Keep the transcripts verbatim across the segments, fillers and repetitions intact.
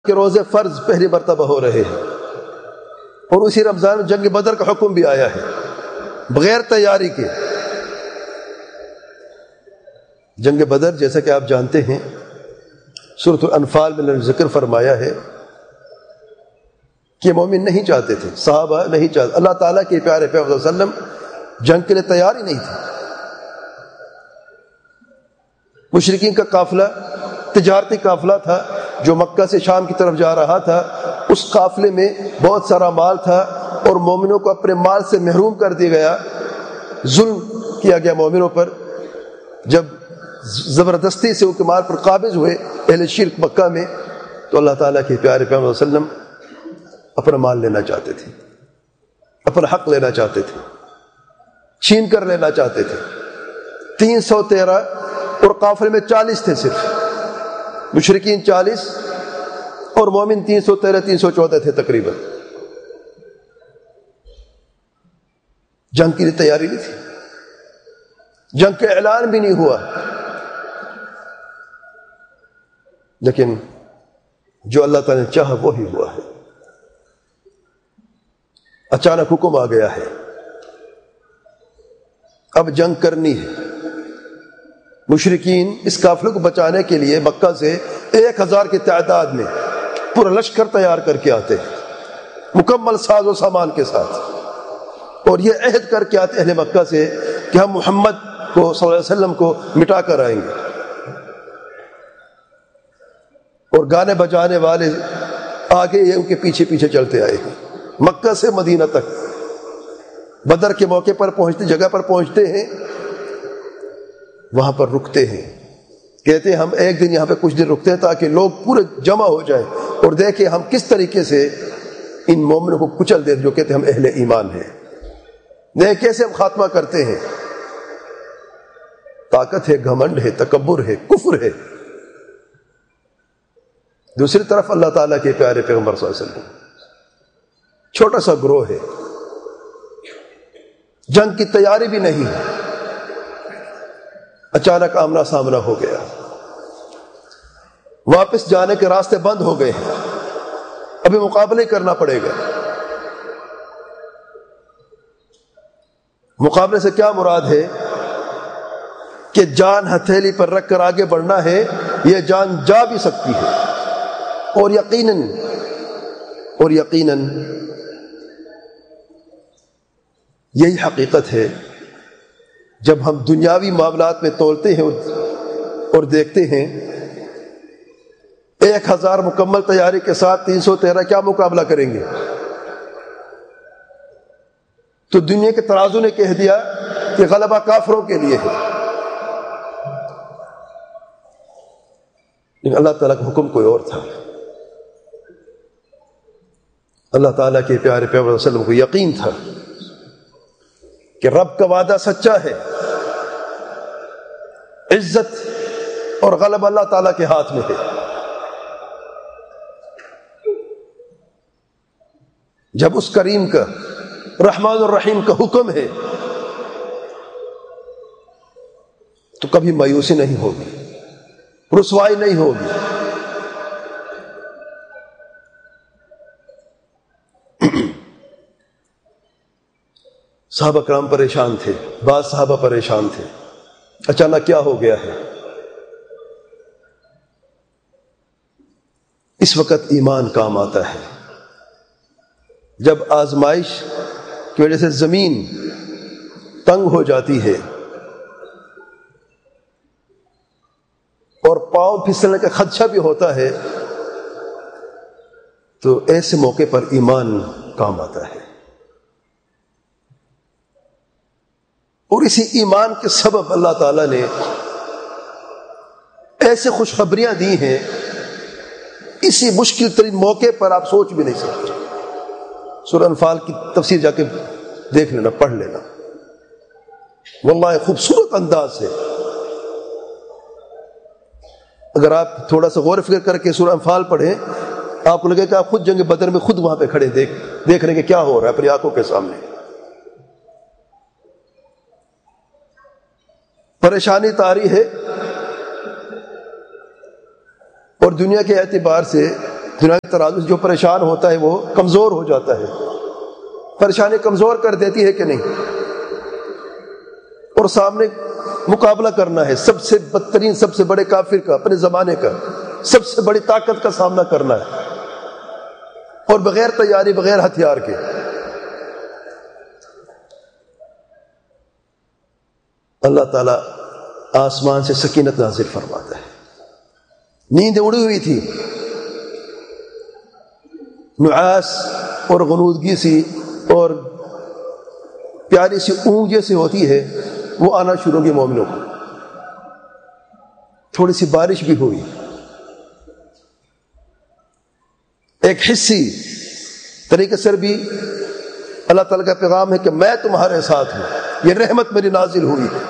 کہ روزے فرض پہلی مرتبہ ہو رہے ہیں، اور اسی رمضان میں جنگ بدر کا حکم بھی آیا ہے بغیر تیاری کے۔ جنگ بدر جیسا کہ آپ جانتے ہیں سورۃ الانفال میں ذکر فرمایا ہے کہ مومن نہیں چاہتے تھے، صحابہ نہیں چاہتے، اللہ تعالیٰ کے پیارے پیغمبر صلی اللہ علیہ وسلم جنگ کے لیے تیار ہی نہیں تھے۔ مشرکین کا قافلہ تجارتی قافلہ تھا جو مکہ سے شام کی طرف جا رہا تھا، اس قافلے میں بہت سارا مال تھا اور مومنوں کو اپنے مال سے محروم کر دیا گیا، ظلم کیا گیا مومنوں پر۔ جب زبردستی سے ان کے مال پر قابض ہوئے اہل شرک مکہ میں، تو اللہ تعالیٰ کے پیارے پیغمبر صلی اللہ علیہ وسلم اپنا مال لینا چاہتے تھے، اپنا حق لینا چاہتے تھے، چھین کر لینا چاہتے تھے۔ تین سو تیرہ اور قافلے میں چالیس تھے، صرف مشرکین چالیس اور مومن تین سو تیرہ تین سو چودہ تھے تقریباً۔ جنگ کی تیاری نہیں تھی، جنگ کا اعلان بھی نہیں ہوا، لیکن جو اللہ تعالیٰ نے چاہا وہی ہوا ہے۔ اچانک حکم آ گیا ہے، اب جنگ کرنی ہے۔ مشرکین اس قافلے کو بچانے کے لیے مکہ سے ایک ہزار کی تعداد میں پورا لشکر تیار کر کے آتے ہیں، مکمل ساز و سامان کے ساتھ، اور یہ عہد کر کے آتے اہل مکہ سے کہ ہم محمد کو صلی اللہ علیہ وسلم کو مٹا کر آئیں گے۔ اور گانے بجانے والے آگے یہ ان کے پیچھے پیچھے چلتے آئے ہیں، مکہ سے مدینہ تک۔ بدر کے موقع پر پہنچتے جگہ پر پہنچتے ہیں، وہاں پر رکتے ہیں، کہتے ہیں ہم ایک دن یہاں پہ کچھ دن رکتے ہیں تاکہ لوگ پورے جمع ہو جائیں اور دیکھیں ہم کس طریقے سے ان مومنوں کو کچل دیں جو کہتے ہیں ہم اہل ایمان ہیں، دیکھ کیسے ہم خاتمہ کرتے ہیں۔ طاقت ہے، گھمنڈ ہے، تکبر ہے، کفر ہے۔ دوسری طرف اللہ تعالیٰ کے پیارے پیغمبر صلی اللہ علیہ وسلم، چھوٹا سا گروہ ہے، جنگ کی تیاری بھی نہیں ہے، اچانک آمنا سامنا ہو گیا، واپس جانے کے راستے بند ہو گئے ہیں، ابھی مقابلے کرنا پڑے گا۔ مقابلے سے کیا مراد ہے کہ جان ہتھیلی پر رکھ کر آگے بڑھنا ہے، یہ جان جا بھی سکتی ہے، اور یقیناً اور یقیناً یہی حقیقت ہے جب ہم دنیاوی معاملات میں تولتے ہیں اور دیکھتے ہیں ایک ہزار مکمل تیاری کے ساتھ تین سو تیرہ کیا مقابلہ کریں گے، تو دنیا کے ترازو نے کہہ دیا کہ غلبہ کافروں کے لیے ہے، لیکن اللہ تعالیٰ کا حکم کوئی اور تھا۔ اللہ تعالیٰ کے پیارے پیغمبر صلی اللہ علیہ وسلم کو یقین تھا کہ رب کا وعدہ سچا ہے، عزت اور غلبہ اللہ تعالیٰ کے ہاتھ میں ہے۔ جب اس کریم کا رحمان الرحیم کا حکم ہے تو کبھی مایوسی نہیں ہوگی، رسوائی نہیں ہوگی۔ صحابہ کرام پریشان تھے، بعض صحابہ پریشان تھے، اچانک کیا ہو گیا ہے۔ اس وقت ایمان کام آتا ہے، جب آزمائش کی وجہ سے زمین تنگ ہو جاتی ہے اور پاؤں پھسلنے کا خدشہ بھی ہوتا ہے، تو ایسے موقع پر ایمان کام آتا ہے، اور اسی ایمان کے سبب اللہ تعالیٰ نے ایسے خوشخبریاں دی ہیں، اسی مشکل ترین موقع پر آپ سوچ بھی نہیں سکتے۔ سورہ انفال کی تفسیر جا کے دیکھ لینا، پڑھ لینا، واللہ خوبصورت انداز سے۔ اگر آپ تھوڑا سا غور و فکر کر کے سورہ انفال پڑھیں، آپ کو لگے کہ آپ خود جنگ بدر میں خود وہاں پہ کھڑے دیکھ دیکھ رہے کہ کیا ہو رہا ہے اپنی آنکھوں کے سامنے۔ پریشانی طاری ہے، اور دنیا کے اعتبار سے دنیاوی ترازو سے جو پریشان ہوتا ہے وہ کمزور ہو جاتا ہے. پریشانی کمزور کر دیتی ہے کہ نہیں؟ اور سامنے مقابلہ کرنا ہے سب سے بدترین، سب سے بڑے کافر کا، اپنے زمانے کا، سب سے بڑی طاقت کا سامنا کرنا ہے، اور بغیر تیاری، بغیر ہتھیار کے. اللہ تعالیٰ آسمان سے سکینت نازل فرماتا ہے. نیند اڑی ہوئی تھی، نعاس اور غنودگی سی اور پیاری سی اونگ جیسے ہوتی ہے وہ آنا شروع ہوگی مومنوں کو. تھوڑی سی بارش بھی ہوئی، ایک حصی طریقے سے بھی اللہ تعالیٰ کا پیغام ہے کہ میں تمہارے ساتھ ہوں، یہ رحمت میری نازل ہوئی ہے.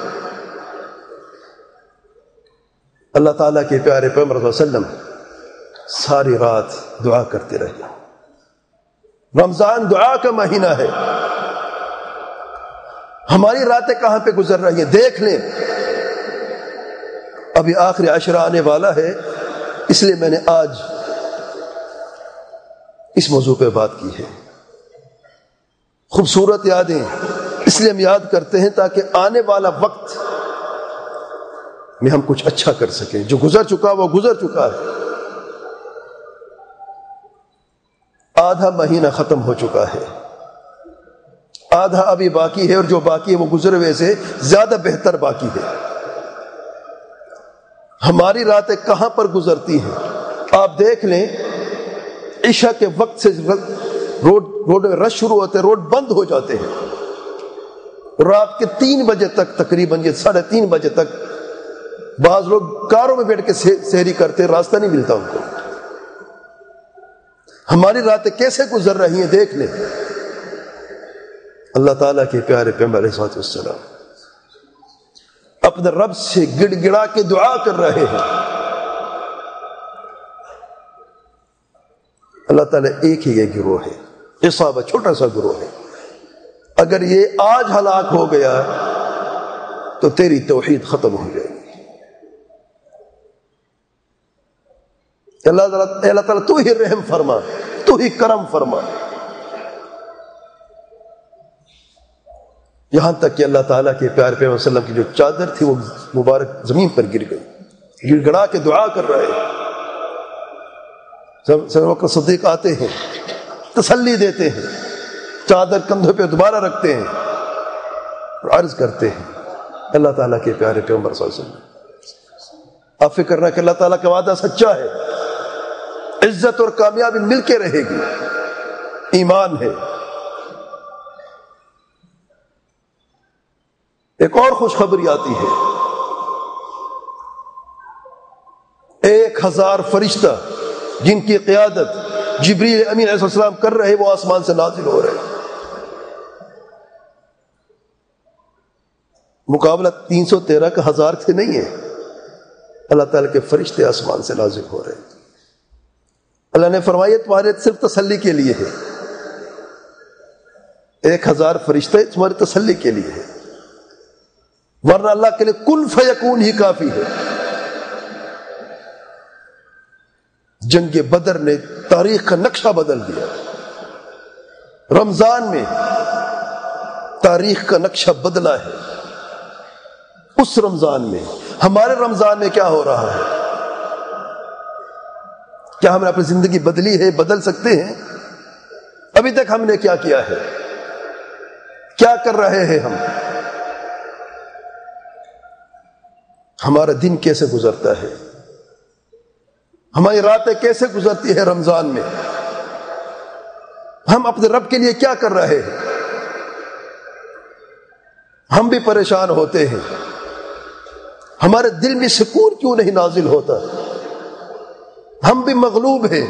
اللہ تعالیٰ کے پیارے پیغمبر صلی اللہ علیہ وسلم ساری رات دعا کرتے رہے. رمضان دعا کا مہینہ ہے. ہماری راتیں کہاں پہ گزر رہی ہیں دیکھ لیں. ابھی آخری عشرہ آنے والا ہے، اس لیے میں نے آج اس موضوع پہ بات کی ہے. خوبصورت یادیں اس لیے ہم یاد کرتے ہیں تاکہ آنے والا وقت میں ہم کچھ اچھا کر سکیں. جو گزر چکا وہ گزر چکا ہے. آدھا مہینہ ختم ہو چکا ہے، آدھا ابھی باقی ہے، اور جو باقی ہے وہ گزرے ہوئے سے زیادہ بہتر باقی ہے. ہماری راتیں کہاں پر گزرتی ہیں آپ دیکھ لیں. عشاء کے وقت سے روڈ روڈ میں رش شروع ہوتے ہیں، روڈ بند ہو جاتے ہیں. رات کے تین بجے تک، تقریباً یہ ساڑھے تین بجے تک بعض لوگ کاروں میں بیٹھ کے سحری کرتے، راستہ نہیں ملتا ان کو. ہماری راتیں کیسے گزر رہی ہیں دیکھ لیں. اللہ تعالیٰ کے پیارے پیغمبر علیہ الصلوۃ والسلام اپنے رب سے گڑ گڑا کے دعا کر رہے ہیں. اللہ تعالیٰ ایک ہی یہ گروہ ہے، عصابہ، چھوٹا سا گروہ ہے. اگر یہ آج ہلاک ہو گیا تو تیری توحید ختم ہو جائے گی. اللہ تعالیٰ اللہ تعالیٰ تو ہی رحم فرما، تو ہی کرم فرما. یہاں تک کہ اللہ تعالیٰ کے پیارے پیغمبر صلی اللہ علیہ وسلم کی جو چادر تھی وہ مبارک زمین پر گر گئی. گڑ گڑا کے دعا کر رہے ہیں. سب وقت صدیق آتے ہیں، تسلی دیتے ہیں، چادر کندھوں پہ دوبارہ رکھتے ہیں اور عرض کرتے ہیں اللہ تعالیٰ کے پیارے پیغمبر صلی اللہ علیہ وسلم آپ فکر نہ کہ اللہ تعالیٰ کا وعدہ سچا ہے، عزت اور کامیابی مل کے رہے گی، ایمان ہے. ایک اور خوشخبری آتی ہے، ایک ہزار فرشتہ جن کی قیادت جبریل امین علیہ السلام کر رہے وہ آسمان سے نازل ہو رہے. مقابلہ تین سو تیرہ کا ہزار سے نہیں ہے، اللہ تعالیٰ کے فرشتے آسمان سے نازل ہو رہے. اللہ نے فرمایا تمہارے صرف تسلی کے لیے ہے، ایک ہزار فرشتے تمہاری تسلی کے لیے ہے، ورنہ اللہ کے لیے کن فیکون ہی کافی ہے. جنگ بدر نے تاریخ کا نقشہ بدل دیا. رمضان میں تاریخ کا نقشہ بدلا ہے. اس رمضان میں، ہمارے رمضان میں کیا ہو رہا ہے؟ کیا ہم نے اپنی زندگی بدلی ہے؟ بدل سکتے ہیں؟ ابھی تک ہم نے کیا کیا ہے؟ کیا کر رہے ہیں ہم؟ ہمارا دن کیسے گزرتا ہے؟ ہماری راتیں کیسے گزرتی ہے رمضان میں؟ ہم اپنے رب کے لیے کیا کر رہے ہیں؟ ہم بھی پریشان ہوتے ہیں، ہمارے دل میں سکون کیوں نہیں نازل ہوتا؟ ہم بھی مغلوب ہیں،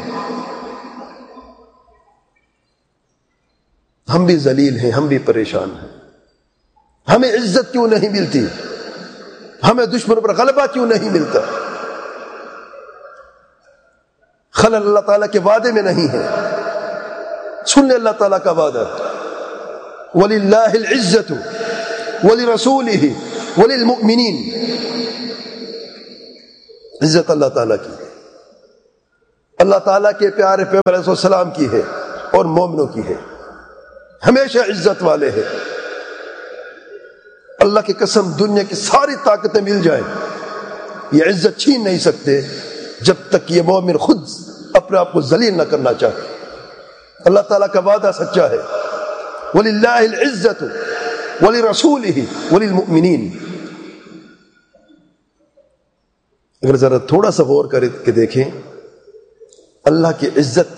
ہم بھی ذلیل ہیں، ہم بھی پریشان ہیں. ہمیں عزت کیوں نہیں ملتی؟ ہمیں دشمن پر غلبہ کیوں نہیں ملتا؟ خلل اللہ تعالیٰ کے وعدے میں نہیں ہے. سن لے اللہ تعالیٰ کا وعدہ، وَلِلَّهِ الْعِزَّةُ وَلِرَسُولِهِ وَلِلْمُؤْمِنِينَ. عزت اللہ تعالیٰ کی، اللہ تعالیٰ کے پیارے پیغمبر علیہ السلام کی ہے اور مومنوں کی ہے، ہمیشہ عزت والے ہیں۔ اللہ کی قسم دنیا کی ساری طاقتیں مل جائیں، یہ عزت چھین نہیں سکتے جب تک یہ مومن خود اپنے آپ کو ذلیل نہ کرنا چاہے۔ اللہ تعالیٰ کا وعدہ سچا ہے، وَلِلَّهِ الْعِزَّةُ وَلِرَسُولِهِ وَلِلْمُؤْمِنِينَ۔ اگر ذرا تھوڑا سا غور کر کے دیکھیں، اللہ کی عزت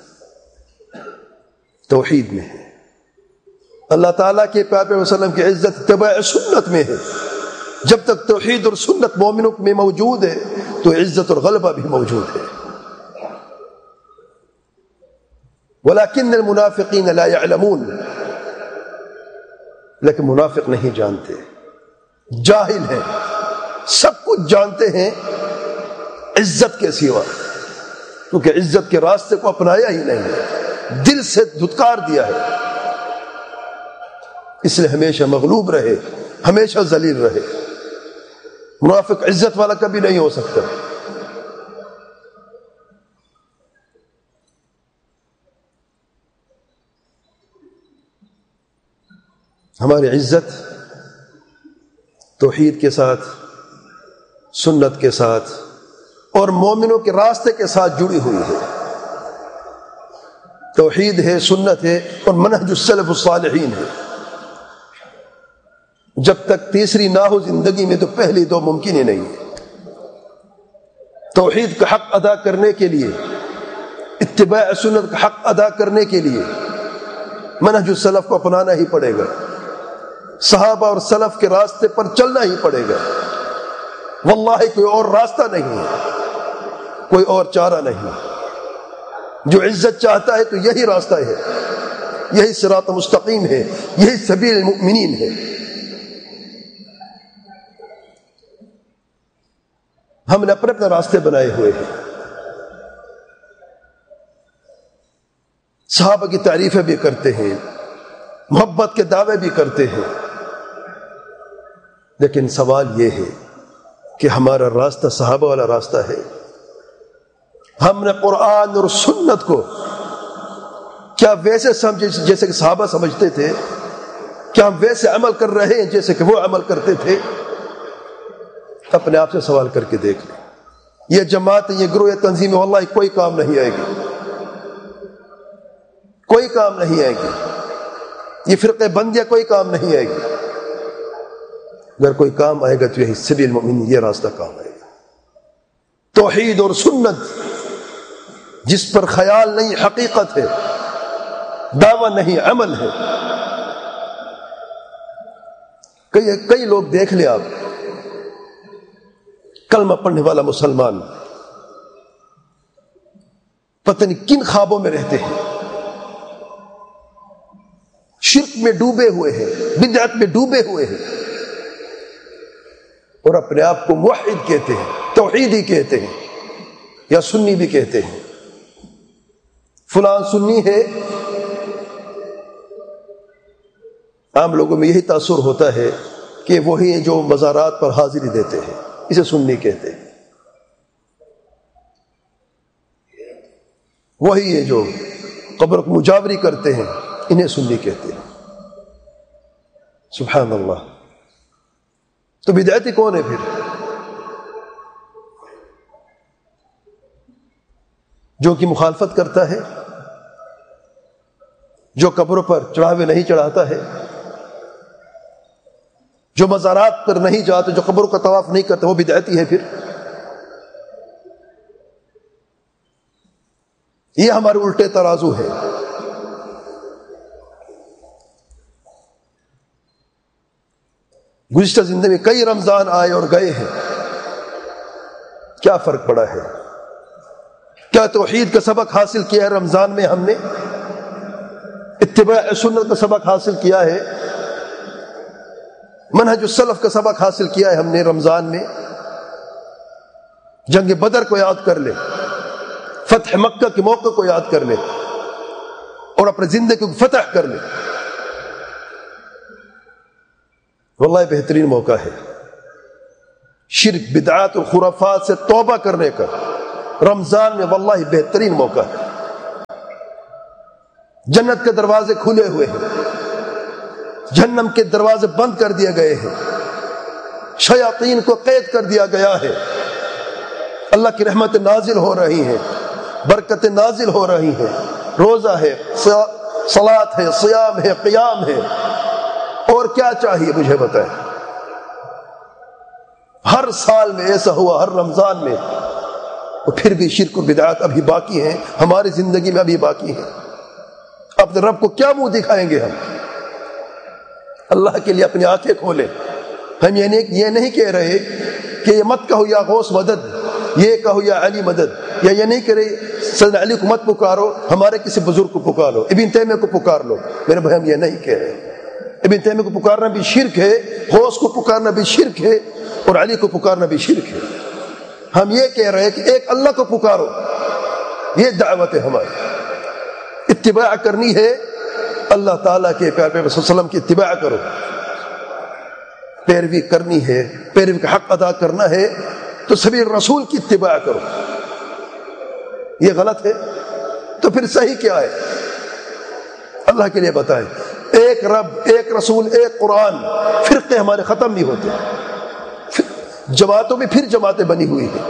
توحید میں ہے، اللہ تعالیٰ کے پیارے پیغمبر وسلم کی عزت اتباع سنت میں ہے۔ جب تک توحید اور سنت مومنوں میں موجود ہے تو عزت اور غلبہ بھی موجود ہے۔ وَلَكِنَّ الْمُنَافِقِينَ لَا يَعْلَمُونَ، لیکن منافق نہیں جانتے، جاہل ہیں، سب کچھ جانتے ہیں عزت کے سوا، کیونکہ عزت کے راستے کو اپنایا ہی نہیں ہے، دل سے دھتکار دیا ہے، اس لیے ہمیشہ مغلوب رہے، ہمیشہ ذلیل رہے۔ منافق عزت والا کبھی نہیں ہو سکتا۔ ہماری عزت توحید کے ساتھ، سنت کے ساتھ اور مومنوں کے راستے کے ساتھ جڑی ہوئی ہے۔ توحید ہے، سنت ہے اور منہج السلف الصالحین ہے۔ جب تک تیسری نہ ہو زندگی میں تو پہلی دو ممکن ہی نہیں ہے۔ توحید کا حق ادا کرنے کے لیے، اتباع سنت کا حق ادا کرنے کے لیے منہج السلف کو اپنانا ہی پڑے گا، صحابہ اور سلف کے راستے پر چلنا ہی پڑے گا۔ واللہ کوئی اور راستہ نہیں ہے، کوئی اور چارہ نہیں۔ جو عزت چاہتا ہے تو یہی راستہ ہے، یہی صراط مستقیم ہے، یہی سبیل المؤمنین ہے۔ ہم نے اپنے اپنے راستے بنائے ہوئے ہیں، صحابہ کی تعریفیں بھی کرتے ہیں، محبت کے دعوے بھی کرتے ہیں، لیکن سوال یہ ہے کہ ہمارا راستہ صحابہ والا راستہ ہے؟ ہم نے قرآن اور سنت کو کیا ویسے سمجھے جیسے کہ صحابہ سمجھتے تھے؟ کیا ہم ویسے عمل کر رہے ہیں جیسے کہ وہ عمل کرتے تھے؟ اپنے آپ سے سوال کر کے دیکھ لیں۔ یہ جماعت، یہ گروہ، یہ تنظیم واللہ کوئی کام نہیں آئے گی، کوئی کام نہیں آئے گی، یہ فرقے بندیاں کوئی کام نہیں آئے گی۔ اگر کوئی کام آئے گا تو یہی سبیل المؤمنین، یہ راستہ کام آئے گا۔ توحید اور سنت جس پر خیال نہیں حقیقت ہے، دعویٰ نہیں عمل ہے۔ کئی کئی لوگ دیکھ لیں آپ، کلمہ پڑھنے والا مسلمان پتہ نہیں کن خوابوں میں رہتے ہیں، شرک میں ڈوبے ہوئے ہیں، بدعت میں ڈوبے ہوئے ہیں، اور اپنے آپ کو موحد کہتے ہیں، توحیدی کہتے ہیں، یا سنی بھی کہتے ہیں۔ فلان سنی ہے، عام لوگوں میں یہی تاثر ہوتا ہے کہ وہی ہیں جو مزارات پر حاضری دیتے ہیں، اسے سنی کہتے ہیں۔ وہی ہے جو قبر کو مجاوری کرتے ہیں، انہیں سنی کہتے ہیں۔ سبحان اللہ۔ تو بدعتی کون ہے پھر؟ جو کی مخالفت کرتا ہے، جو قبروں پر چڑھاوے نہیں چڑھاتا ہے، جو مزارات پر نہیں جاتے، جو قبروں کا طواف نہیں کرتے، وہ بدعتی ہے پھر؟ یہ ہمارے الٹے ترازو ہے۔ گزشتہ زندگی میں کئی رمضان آئے اور گئے ہیں، کیا فرق پڑا ہے؟ کیا توحید کا سبق حاصل کیا ہے رمضان میں؟ ہم نے اتباع سنت کا سبق حاصل کیا ہے، منہج السلف کا سبق حاصل کیا ہے ہم نے رمضان میں؟ جنگ بدر کو یاد کر لے، فتح مکہ کے موقع کو یاد کر لے اور اپنے زندگی کو فتح کر لے۔ واللہ بہترین موقع ہے شرک، بدعات اور خرافات سے توبہ کرنے کا، رمضان میں واللہ بہترین موقع ہے، جنت کے دروازے کھلے ہوئے ہیں، جہنم کے دروازے بند کر دیے گئے ہیں، شیاطین کو قید کر دیا گیا ہے، اللہ کی رحمت نازل ہو رہی ہیں، برکتیں نازل ہو رہی ہیں، روزہ ہے، صلاۃ ہے، صیام ہے، قیام ہے، اور کیا چاہیے مجھے بتائیں؟ ہر سال میں ایسا ہوا، ہر رمضان میں، اور پھر بھی شرک و بدعات ابھی باقی ہیں، ہماری زندگی میں ابھی باقی ہیں۔ اپنے رب کو کیا منہ دکھائیں گے ہم؟ اللہ کے لیے اپنی آنکھیں کھولیں۔ ہم یہ نہیں یہ نہیں کہہ رہے کہ یہ مت کہو یا غوث مدد، یہ کہو یا علی مدد، یا یہ نہیں کہہ رہے سیدنا علی کو مت پکارو، ہمارے کسی بزرگ کو پکارو، ابن تیمیہ کو پکار لو۔ میرے بھائی ہم یہ نہیں کہہ رہے، ابن تیمیہ کو پکارنا بھی شرک ہے، غوث کو پکارنا بھی شرک ہے، اور علی کو پکارنا بھی شرک ہے۔ ہم یہ کہہ رہے ہیں کہ ایک اللہ کو پکارو، یہ دعوت ہے ہماری۔ اتباع کرنی ہے اللہ تعالیٰ کے پیارے پیغمبر صلی اللہ علیہ وسلم کی اتباع کرو، پیروی کرنی ہے، پیروی کا حق ادا کرنا ہے تو سبھی رسول کی اتباع کرو۔ یہ غلط ہے تو پھر صحیح کیا ہے؟ اللہ کے لیے بتائیں۔ ایک رب، ایک رسول، ایک قرآن، فرقے ہمارے ختم نہیں ہوتے، جماعتوں میں پھر جماعتیں بنی ہوئی ہیں۔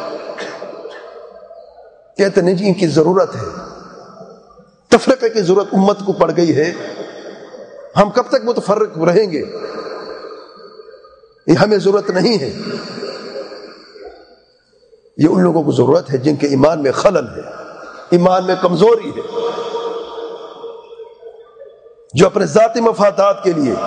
کہتے نہیں جی ان کی ضرورت ہے، تفرقے کی ضرورت امت کو پڑ گئی ہے، ہم کب تک متفرق رہیں گے؟ یہ ہمیں ضرورت نہیں ہے، یہ ان لوگوں کو ضرورت ہے جن کے ایمان میں خلل ہے، ایمان میں کمزوری ہے، جو اپنے ذاتی مفادات کے لیے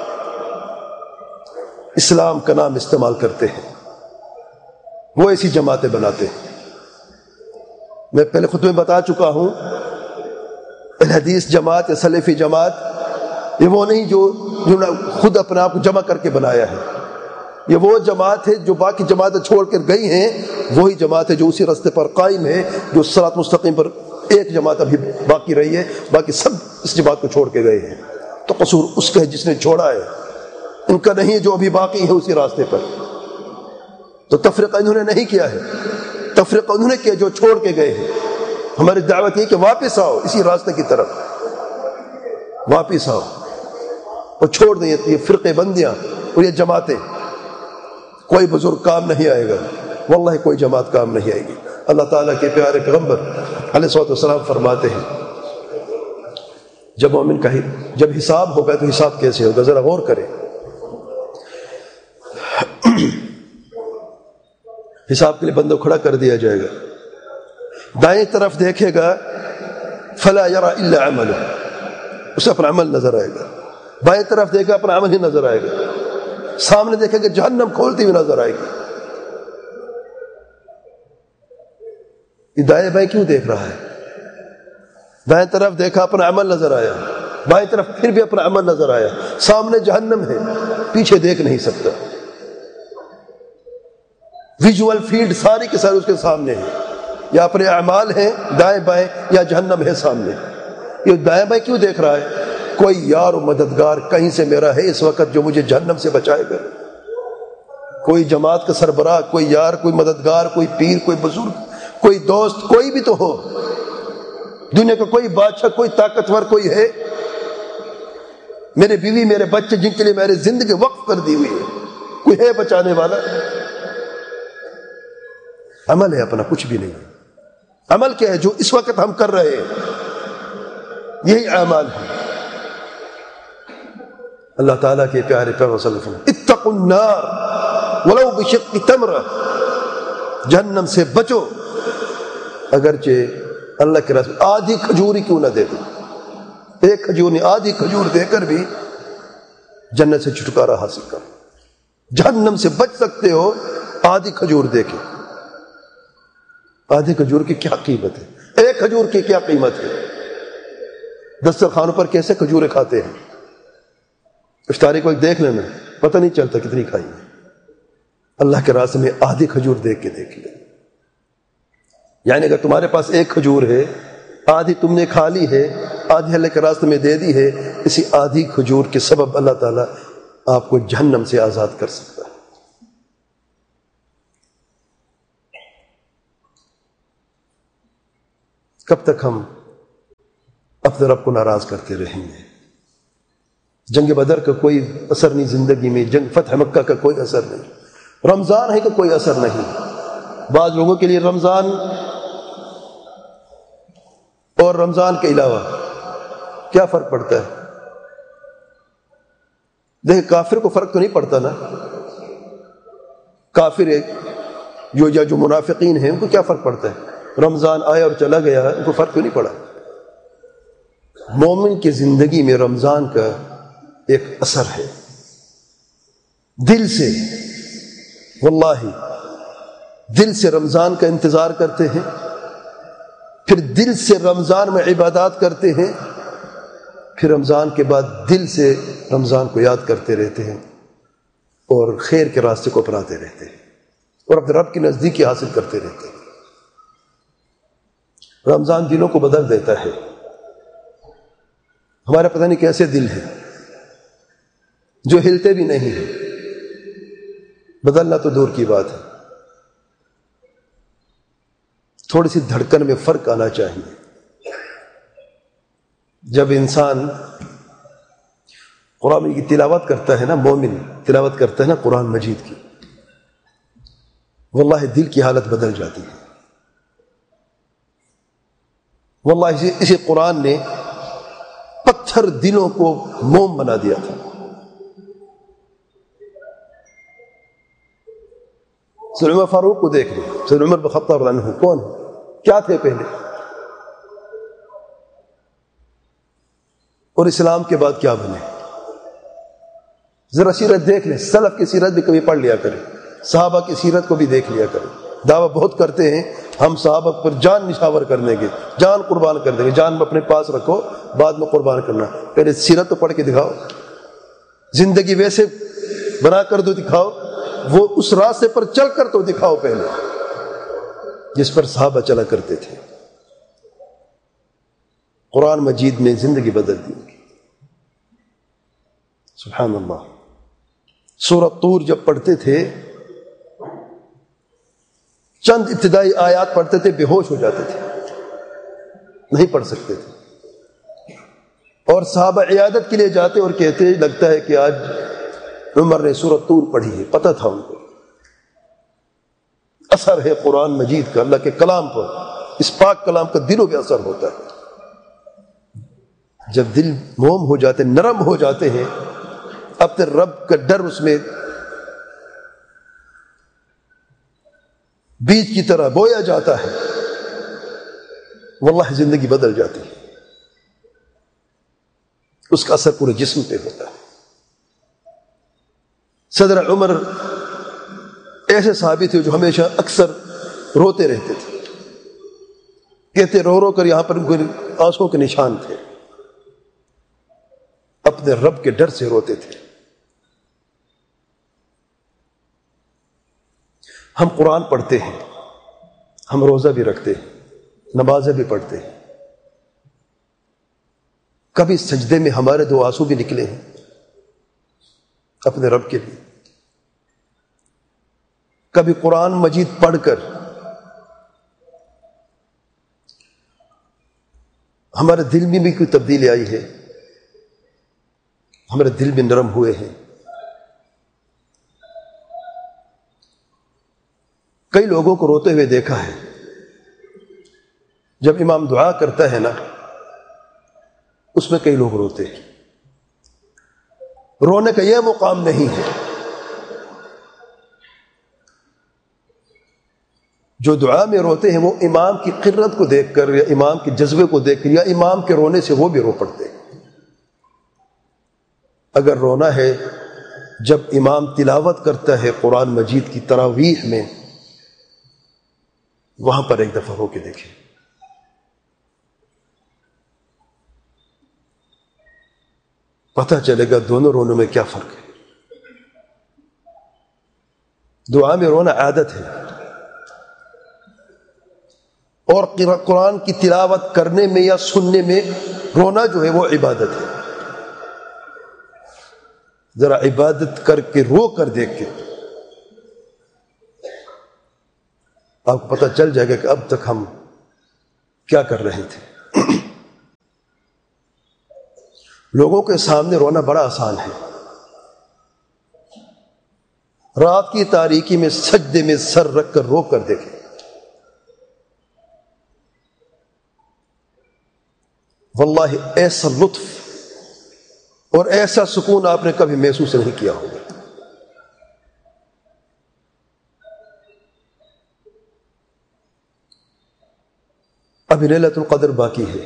اسلام کا نام استعمال کرتے ہیں، وہ ایسی جماعتیں بناتے ہیں۔ میں پہلے خطبے میں بتا چکا ہوں، حدیث جماعت یا سلفی جماعت یہ وہ نہیں جو جنہوں نے خود اپنے آپ کو جمع کر کے بنایا ہے، یہ وہ جماعت ہے جو باقی جماعتیں چھوڑ کر گئی ہیں، وہی جماعت ہے جو اسی راستے پر قائم ہے، جو صراط مستقیم پر ایک جماعت ابھی باقی رہی ہے، باقی سب اس جماعت کو چھوڑ کے گئے ہیں۔ تو قصور اس کا ہے جس نے چھوڑا ہے، ان کا نہیں جو ابھی باقی ہے اسی راستے پر۔ تو تفریقہ انہوں نے نہیں کیا ہے، تفریقہ انہوں نے کیا جو چھوڑ کے گئے ہیں۔ ہماری دعوت یہ کہ واپس آؤ اسی راستے کی طرف، واپس آؤ اور چھوڑ دیں یہ فرقے بندیاں اور یہ جماعتیں۔ کوئی بزرگ کام نہیں آئے گا، واللہ کوئی جماعت کام نہیں آئے گی۔ اللہ تعالیٰ کے پیارے پیغمبر علیہ الصلوۃ والسلام فرماتے ہیں جب مومن کا جب حساب ہوگا تو حساب کیسے ہوگا؟ ذرا غور کریں۔ حساب کے لیے بندہ کھڑا کر دیا جائے گا، دائیں طرف دیکھے گا فلا یرا الا عملہ، اسے اپنا عمل نظر آئے گا، بائیں طرف دیکھے گا اپنا عمل ہی نظر آئے گا، سامنے دیکھے گا جہنم کھولتی ہوئی نظر آئے گی۔ یہ دائیں بائیں کیوں دیکھ رہا ہے؟ دائیں طرف دیکھا اپنا عمل نظر آیا، بائیں طرف پھر بھی اپنا عمل نظر آیا، سامنے جہنم ہے، پیچھے دیکھ نہیں سکتا، ویژول فیلڈ ساری کے سارے اس کے سامنے ہے، یا اپنے اعمال ہیں دائیں بائیں یا جہنم ہے سامنے۔ یہ دائیں بائیں کیوں دیکھ رہا ہے؟ کوئی یار و مددگار کہیں سے میرا ہے اس وقت جو مجھے جہنم سے بچائے گا، کوئی جماعت کا سربراہ، کوئی یار، کوئی مددگار، کوئی پیر، کوئی بزرگ، کوئی دوست، کوئی بھی تو ہو، دنیا کا کوئی بادشاہ، کوئی طاقتور کوئی ہے، میرے بیوی، میرے بچے جن کے لیے میری زندگی وقف کر دی ہوئی ہے، کوئی ہے بچانے والا؟ عمل ہے اپنا، کچھ بھی نہیں ہے۔ عمل کیا ہے؟ جو اس وقت ہم کر رہے ہیں یہی اعمال ہے۔ اللہ تعالیٰ کے پیارے پیغمبر صلی اللہ علیہ وسلم اتقوا النار ولو بشق تمرہ، جہنم سے بچو اگرچہ اللہ کے رسول آدھی کھجوری کیوں نہ دے دو، ایک کھجور نہیں آدھی کھجور دے کر بھی جنت سے چھٹکارا حاصل کرو۔ جہنم سے بچ سکتے ہو آدھی کھجور دے کے۔ آدھی کھجور کی کیا قیمت ہے؟ ایک کھجور کی کیا قیمت ہے؟ دسترخوانوں پر کیسے کھجوریں کھاتے ہیں، افطاری کو ایک دیکھ لینا، پتہ نہیں چلتا کتنی کھائی ہے۔ اللہ کے راستے میں آدھی کھجور دیکھ کے دیکھ لیں، یعنی اگر تمہارے پاس ایک کھجور ہے، آدھی تم نے کھا لی ہے، آدھی اللہ کے راستے میں دے دی ہے، اسی آدھی کھجور کے سبب اللہ تعالیٰ آپ کو جہنم سے آزاد کر سکتا ہے۔ کب تک ہم اپنے رب کو ناراض کرتے رہیں گے؟ جنگ بدر کا کوئی اثر نہیں زندگی میں، جنگ فتح مکہ کا کوئی اثر نہیں، رمضان ہے کا کوئی اثر نہیں۔ بعض لوگوں کے لیے رمضان اور رمضان کے علاوہ کیا فرق پڑتا ہے؟ دیکھیں کافر کو فرق تو نہیں پڑتا نا، کافر ایک جو یا جو منافقین ہیں ان کو کیا فرق پڑتا ہے؟ رمضان آیا اور چلا گیا، ان کو فرق تو نہیں پڑا۔ مومن کی زندگی میں رمضان کا ایک اثر ہے، دل سے، واللہ دل سے رمضان کا انتظار کرتے ہیں، پھر دل سے رمضان میں عبادات کرتے ہیں، پھر رمضان کے بعد دل سے رمضان کو یاد کرتے رہتے ہیں اور خیر کے راستے کو اپناتے رہتے ہیں اور اپنے رب کی نزدیکی حاصل کرتے رہتے ہیں۔ رمضان دلوں کو بدل دیتا ہے۔ ہمارا پتہ نہیں کیسے دل ہے جو ہلتے بھی نہیں ہیں، بدلنا تو دور کی بات ہے، تھوڑی سی دھڑکن میں فرق آنا چاہیے۔ جب انسان قرآن کی تلاوت کرتا ہے نا، مومن تلاوت کرتا ہے نا قرآن مجید کی، واللہ دل کی حالت بدل جاتی ہے۔ واللہ اسی, اسی قرآن نے پتھر دلوں کو موم بنا دیا تھا۔ سیدنا عمر فاروق کو دیکھ لیں، سیدنا عمر بن خطاب رضی اللہ عنہ کون ہے؟ کیا تھے پہلے اور اسلام کے بعد کیا بنے؟ ذرا سیرت دیکھ لیں، سلف کی سیرت بھی کبھی پڑھ لیا کریں، صحابہ کی سیرت کو بھی دیکھ لیا کریں۔ دعویٰ بہت کرتے ہیں ہم صحابہ پر جان نشاور کر دیں گے، جان قربان کر دیں گے، جان اپنے پاس رکھو بعد میں قربان کرنا، پہلے سیرت تو پڑھ کے دکھاؤ، زندگی ویسے بنا کر دو دکھاؤ، وہ اس راستے پر چل کر تو دکھاؤ پہلے جس پر صحابہ چلا کرتے تھے۔ قرآن مجید میں زندگی بدل دی۔ سبحان اللہ، سورۃ طور جب پڑھتے تھے چند ابتدائی آیات پڑھتے تھے، بے ہوش ہو جاتے تھے، نہیں پڑھ سکتے تھے، اور صحابہ عیادت کے لیے جاتے اور کہتے لگتا ہے کہ آج عمر نے سورۃ طور پڑھی ہے، پتہ تھا ان کو۔ اثر ہے قرآن مجید کا، اللہ کے کلام پر، اس پاک کلام کا دلوں پہ اثر ہوتا ہے۔ جب دل موم ہو جاتے، نرم ہو جاتے ہیں، اپنے رب کا ڈر اس میں بیج کی طرح بویا جاتا ہے، واللہ زندگی بدل جاتی ہے، اس کا اثر پورے جسم پہ ہوتا ہے۔ صدر عمر ایسے صحابی تھے جو ہمیشہ اکثر روتے رہتے تھے، کہتے رو رو کر یہاں پر آنسوں کے نشان تھے، اپنے رب کے ڈر سے روتے تھے۔ ہم قرآن پڑھتے ہیں، ہم روزہ بھی رکھتے ہیں، نمازیں بھی پڑھتے ہیں، کبھی سجدے میں ہمارے دو آنسو بھی نکلے ہیں اپنے رب کے لیے؟ کبھی قرآن مجید پڑھ کر ہمارے دل میں بھی کوئی تبدیلی آئی ہے؟ ہمارے دل بھی نرم ہوئے ہیں؟ کئی لوگوں کو روتے ہوئے دیکھا ہے، جب امام دعا کرتا ہے نا اس میں کئی لوگ روتے ہیں۔ رونے کا یہ مقام نہیں ہے، جو دعا میں روتے ہیں وہ امام کی قرت کو دیکھ کر یا امام کے جذبے کو دیکھ کر یا امام کے رونے سے وہ بھی رو پڑتے ہیں۔ اگر رونا ہے جب امام تلاوت کرتا ہے قرآن مجید کی تراویح میں، وہاں پر ایک دفعہ ہو کے دیکھیں، پتہ چلے گا دونوں رونوں میں کیا فرق ہے۔ دعا میں رونا عادت ہے، اور قرآن کی تلاوت کرنے میں یا سننے میں رونا جو ہے وہ عبادت ہے۔ ذرا عبادت کر کے رو کر دیکھ کے آپ کو پتہ چل جائے گا کہ اب تک ہم کیا کر رہے تھے؟ لوگوں کے سامنے رونا بڑا آسان ہے، رات کی تاریکی میں سجدے میں سر رکھ کر رو کر دیکھیں، واللہ ایسا لطف اور ایسا سکون آپ نے کبھی محسوس نہیں کیا ہوگا۔ ابھی لیلۃ القدر باقی ہے،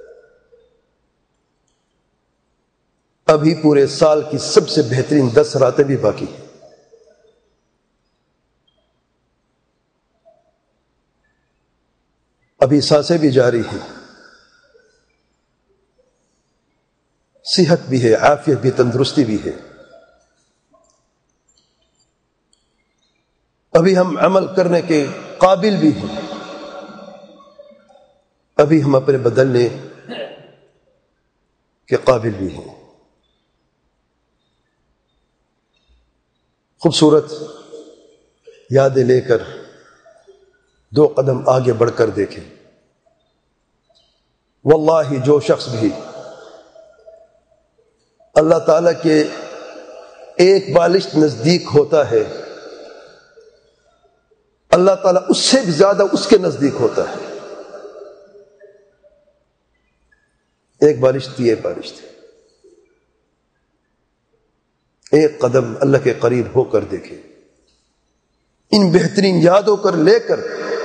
ابھی پورے سال کی سب سے بہترین دس راتیں بھی باقی ہیں۔ ابھی سانسیں بھی جاری ہیں، صحت بھی ہے، عافیت بھی، تندرستی بھی ہے، ابھی ہم عمل کرنے کے قابل بھی ہیں، ابھی ہم اپنے بدلنے کے قابل بھی ہیں۔ خوبصورت یادیں لے کر دو قدم آگے بڑھ کر دیکھیں۔ واللہ جو شخص بھی اللہ تعالیٰ کے ایک بالشت نزدیک ہوتا ہے، اللہ تعالیٰ اس سے بھی زیادہ اس کے نزدیک ہوتا ہے۔ ایک بالشت ایک بالشت ایک قدم اللہ کے قریب ہو کر دیکھیں، ان بہترین یادوں کر لے کر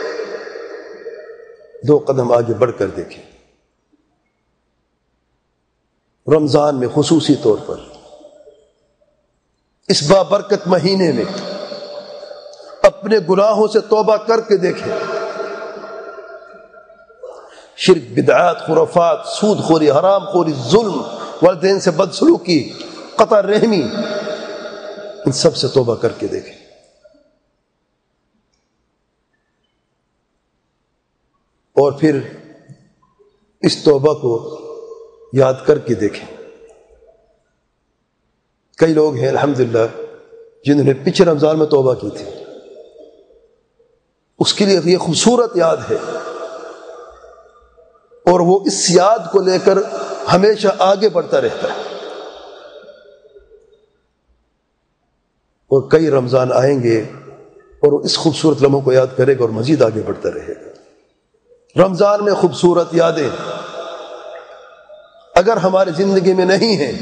دو قدم آگے بڑھ کر دیکھیں۔ رمضان میں خصوصی طور پر اس بابرکت مہینے میں اپنے گناہوں سے توبہ کر کے دیکھیں، شرک، بدعات، خرافات، سود خوری، حرام خوری، ظلم، والدین سے بدسلوکی، قطع رحمی، ان سب سے توبہ کر کے دیکھیں۔ اور پھر اس توبہ کو یاد کر کے دیکھیں۔ کئی لوگ ہیں الحمدللہ جنہوں نے پچھلے رمضان میں توبہ کی تھی، اس کے لیے یہ خوبصورت یاد ہے، اور وہ اس یاد کو لے کر ہمیشہ آگے بڑھتا رہتا ہے، اور کئی رمضان آئیں گے اور وہ اس خوبصورت لمحوں کو یاد کرے گا اور مزید آگے بڑھتا رہے گا۔ رمضان میں خوبصورت یادیں اگر ہماری زندگی میں نہیں ہیں،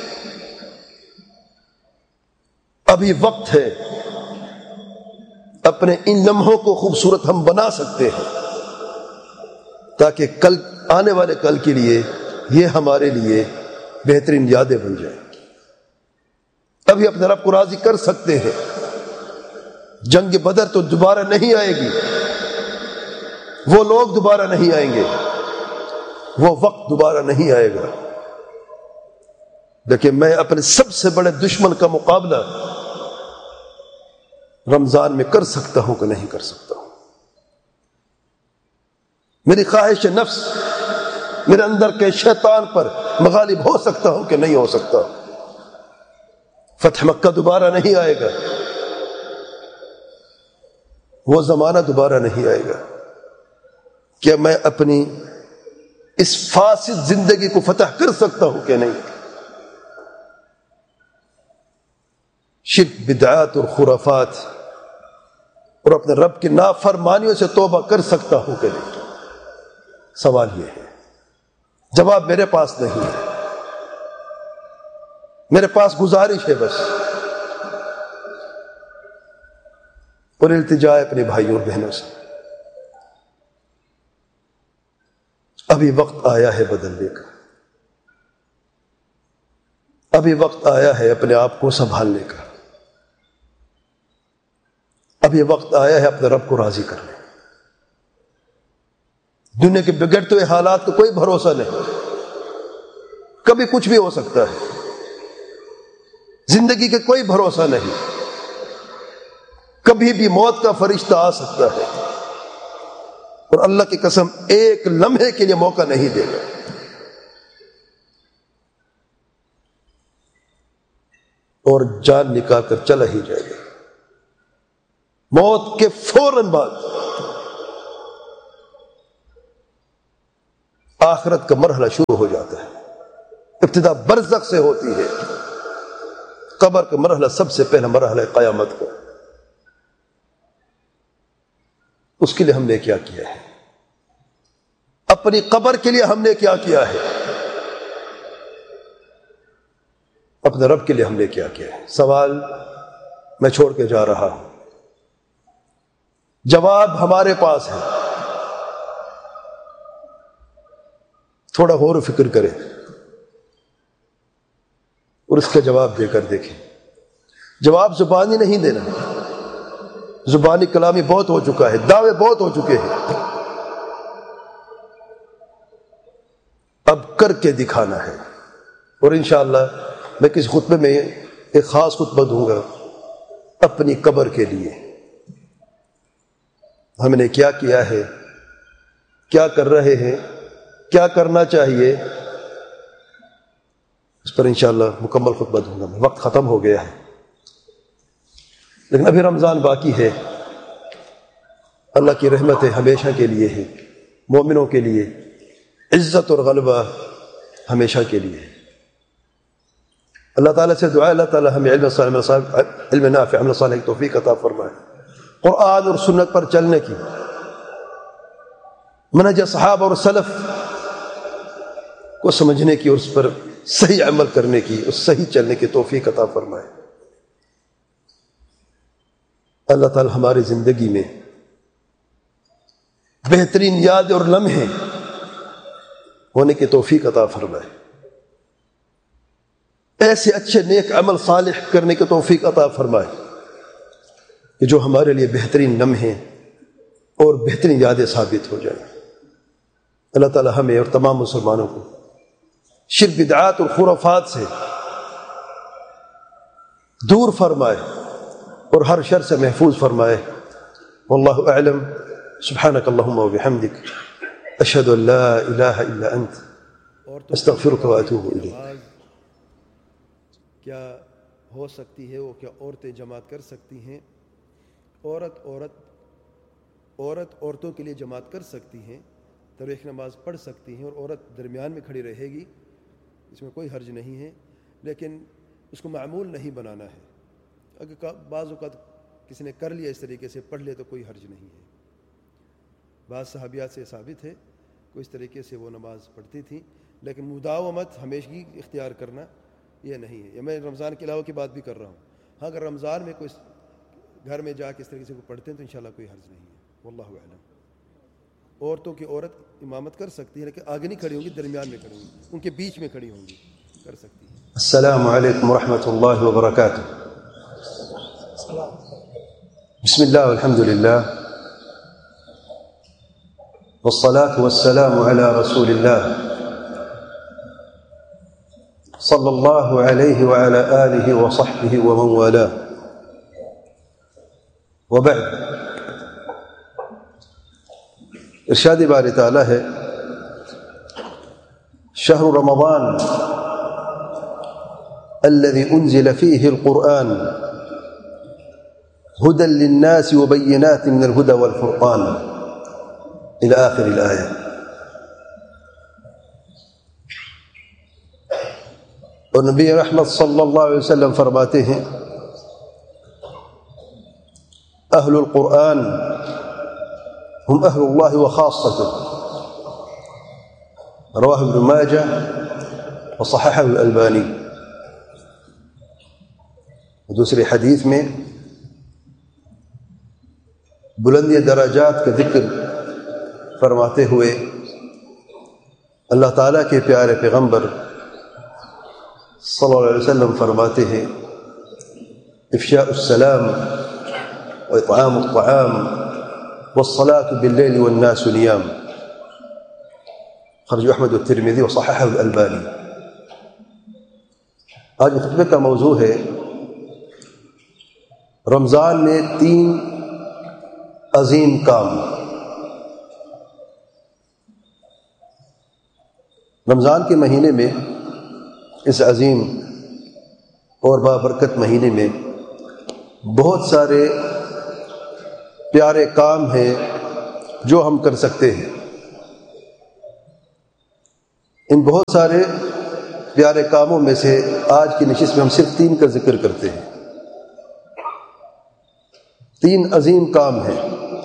ابھی وقت ہے، اپنے ان لمحوں کو خوبصورت ہم بنا سکتے ہیں، تاکہ کل آنے والے کل کے لیے یہ ہمارے لیے بہترین یادیں بن جائیں۔ ابھی اپنے رب کو راضی کر سکتے ہیں۔ جنگ بدر تو دوبارہ نہیں آئے گی، وہ لوگ دوبارہ نہیں آئیں گے، وہ وقت دوبارہ نہیں آئے گا، لیکن میں اپنے سب سے بڑے دشمن کا مقابلہ رمضان میں کر سکتا ہوں کہ نہیں کر سکتا ہوں۔ میری خواہش نفس، میرے اندر کے شیطان پر مغالب ہو سکتا ہوں کہ نہیں ہو سکتا ہوں۔ فتح مکہ دوبارہ نہیں آئے گا، وہ زمانہ دوبارہ نہیں آئے گا۔ کیا میں اپنی اس فاسد زندگی کو فتح کر سکتا ہوں کہ نہیں؟ شرک، بدعات اور خرافات اور اپنے رب کی نافرمانیوں سے توبہ کر سکتا ہوں کہ نہیں؟ سوال یہ ہے، جواب میرے پاس نہیں ہے، میرے پاس گزارش ہے بس، اور التجا ہے اپنے بھائیوں اور بہنوں سے، ابھی وقت آیا ہے بدلنے کا، ابھی وقت آیا ہے اپنے آپ کو سنبھالنے کا، ابھی وقت آیا ہے اپنے رب کو راضی کرنے کا۔ دنیا کے بگڑتے ہوئے حالات کا کوئی بھروسہ نہیں، کبھی کچھ بھی ہو سکتا ہے، زندگی کا کوئی بھروسہ نہیں، کبھی بھی موت کا فرشتہ آ سکتا ہے، اور اللہ کی قسم ایک لمحے کے لیے موقع نہیں دے گا۔ اور جان نکال کر چلا ہی جائے گا۔ موت کے فوراً بعد آخرت کا مرحلہ شروع ہو جاتا ہے. ابتدا برزخ سے ہوتی ہے. قبر کا مرحلہ سب سے پہلا مرحلہ ہے قیامت کا. اس کے لیے ہم نے کیا کیا ہے؟ اپنی قبر کے لیے ہم نے کیا کیا ہے؟ اپنے رب کے لیے ہم نے کیا کیا ہے؟ سوال میں چھوڑ کے جا رہا ہوں، جواب ہمارے پاس ہے. تھوڑا غور و فکر کریں اور اس کا جواب دے کر دیکھیں. جواب زبانی نہیں دینا، زبانی کلامی بہت ہو چکا ہے، دعوے بہت ہو چکے ہیں. اب کر کے دکھانا ہے. اور انشاءاللہ میں کسی خطبے میں ایک خاص خطبہ دوں گا اپنی قبر کے لیے. ہم نے کیا کیا ہے، کیا کر رہے ہیں، کیا کرنا چاہیے، اس پر انشاءاللہ مکمل خطبہ دوں گا. وقت ختم ہو گیا ہے لیکن ابھی رمضان باقی ہے. اللہ کی رحمتیں ہمیشہ کے لیے ہے، مومنوں کے لیے عزت اور غلبہ ہمیشہ کے لیے ہے. اللہ تعالیٰ سے دعا، اللہ تعالیٰ ہمیں علم صالح علم نافع عمل صالح کی توفیق عطا فرمائے. قرآن اور سنت پر چلنے کی، منہج صحابہ اور سلف کو سمجھنے کی اور اس پر صحیح عمل کرنے کی، اس صحیح چلنے کی توفیق عطا فرمائے. اللہ تعالیٰ ہماری زندگی میں بہترین یاد اور لمحے ہونے کی توفیق عطا فرمائے. ایسے اچھے نیک عمل صالح کرنے کی توفیق عطا فرمائے کہ جو ہمارے لیے بہترین لمحے اور بہترین یادیں ثابت ہو جائیں. اللہ تعالیٰ ہمیں اور تمام مسلمانوں کو شرک بدعات اور خرافات سے دور فرمائے اور ہر شر سے محفوظ فرمائے. واللہ اعلم. سبحانک اللہم وبحمدک، اشہد ان لا الہ الا انت، استغفرک واتوب الیک. کیا ہو سکتی ہے وہ کیا عورتیں جماعت کر سکتی ہیں؟ عورت عورت عورت عورتوں کے لیے جماعت کر سکتی ہیں، تراویح نماز پڑھ سکتی ہیں اور عورت درمیان میں کھڑی رہے گی، اس میں کوئی حرج نہیں ہے. لیکن اس کو معمول نہیں بنانا ہے. اگر بعض اوقات کسی نے کر لیا اس طریقے سے پڑھ لے تو کوئی حرج نہیں ہے. بعض صحابیات سے ثابت ہے کوئی اس طریقے سے وہ نماز پڑھتی تھیں، لیکن مداومت ہمیشگی اختیار کرنا یہ نہیں ہے. یہ میں رمضان کے علاوہ کی بات بھی کر رہا ہوں. ہاں اگر رمضان میں کوئی گھر میں جا کے اس طریقے سے کوئی پڑھتے ہیں تو انشاءاللہ کوئی حرج نہیں ہے. واللہ اعلم. عورتوں کی عورت امامت کر سکتی ہے لیکن آگے نہیں کھڑی ہوں گی، درمیان میں کھڑی ہوں گی، ان کے بیچ میں کھڑی ہوں گی، کر سکتی ہے. السلام علیکم ورحمۃ اللہ وبرکاتہ. بسم اللہ والحمد للہ والصلاة والسلام على رسول اللہ صلی اللہ علیہ وعلى آلہ وصحبہ ومن والاه. وبعد، ارشاد باری تعالی ہے شہر رمضان الذي انزل فيه القرآن هدى للناس وبينات من الهدى والفرقان الى آخر الآية. اور نبی رحمت صلی اللہ علیہ وسلم فرماتے ہیں اہل القرآن ہم اہل اللہ وخاصته. رواہ ابن ماجہ وصححہ الالبانی. دوسری حدیث میں بلندی درجات کا ذکر فرماتے ہوئے اللہ تعالیٰ کے پیارے پیغمبر صلی اللہ علیہ وسلم فرماتے ہیں افشاء السلام واطعام الطعام والصلاة بالليل والناس نيام. خرج احمد الترمذی وصححہ الالبانی. آج خطبے کا موضوع ہے رمضان میں تین عظیم کام. رمضان کے مہینے میں، اس عظیم اور بابرکت مہینے میں بہت سارے پیارے کام ہیں جو ہم کر سکتے ہیں. ان بہت سارے پیارے کاموں میں سے آج کی نشست میں ہم صرف تین کا ذکر کرتے ہیں۔ تین عظیم کام ہیں،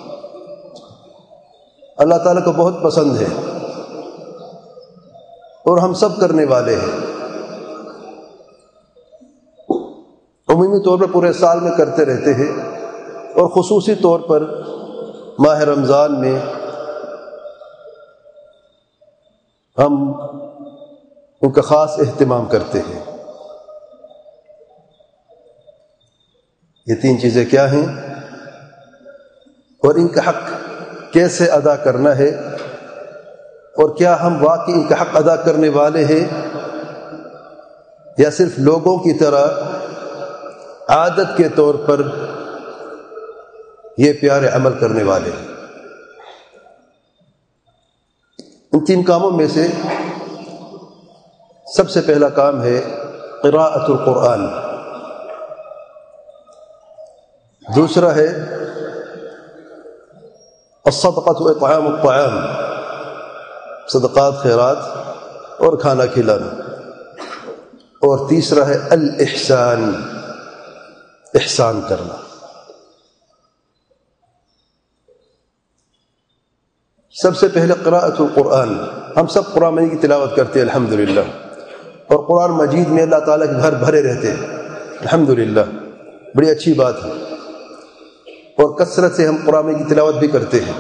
اللہ تعالیٰ کو بہت پسند ہے اور ہم سب کرنے والے ہیں، عمومی طور پر پورے سال میں کرتے رہتے ہیں، اور خصوصی طور پر ماہ رمضان میں ہم ان کا خاص اہتمام کرتے ہیں۔ یہ تین چیزیں کیا ہیں اور ان کا حق کیسے ادا کرنا ہے، اور کیا ہم واقعی ان کا حق ادا کرنے والے ہیں یا صرف لوگوں کی طرح عادت کے طور پر یہ پیارے عمل کرنے والے ہیں۔ ان تین کاموں میں سے سب سے پہلا کام ہے قراءۃ القرآن، دوسرا ہے الصدقۃ اطعام الطعام، صدقات خیرات اور کھانا کھلانا، اور تیسرا ہے الاحسان، احسان کرنا۔ سب سے پہلے قراءۃ القرآن، ہم سب قرآن مجید کی تلاوت کرتے ہیں الحمدللہ، اور قرآن مجید میں اللہ تعالیٰ کے گھر بھرے رہتے ہیں الحمدللہ، بڑی اچھی بات ہے، اور کثرت سے ہم قرآن مجید کی تلاوت بھی کرتے ہیں۔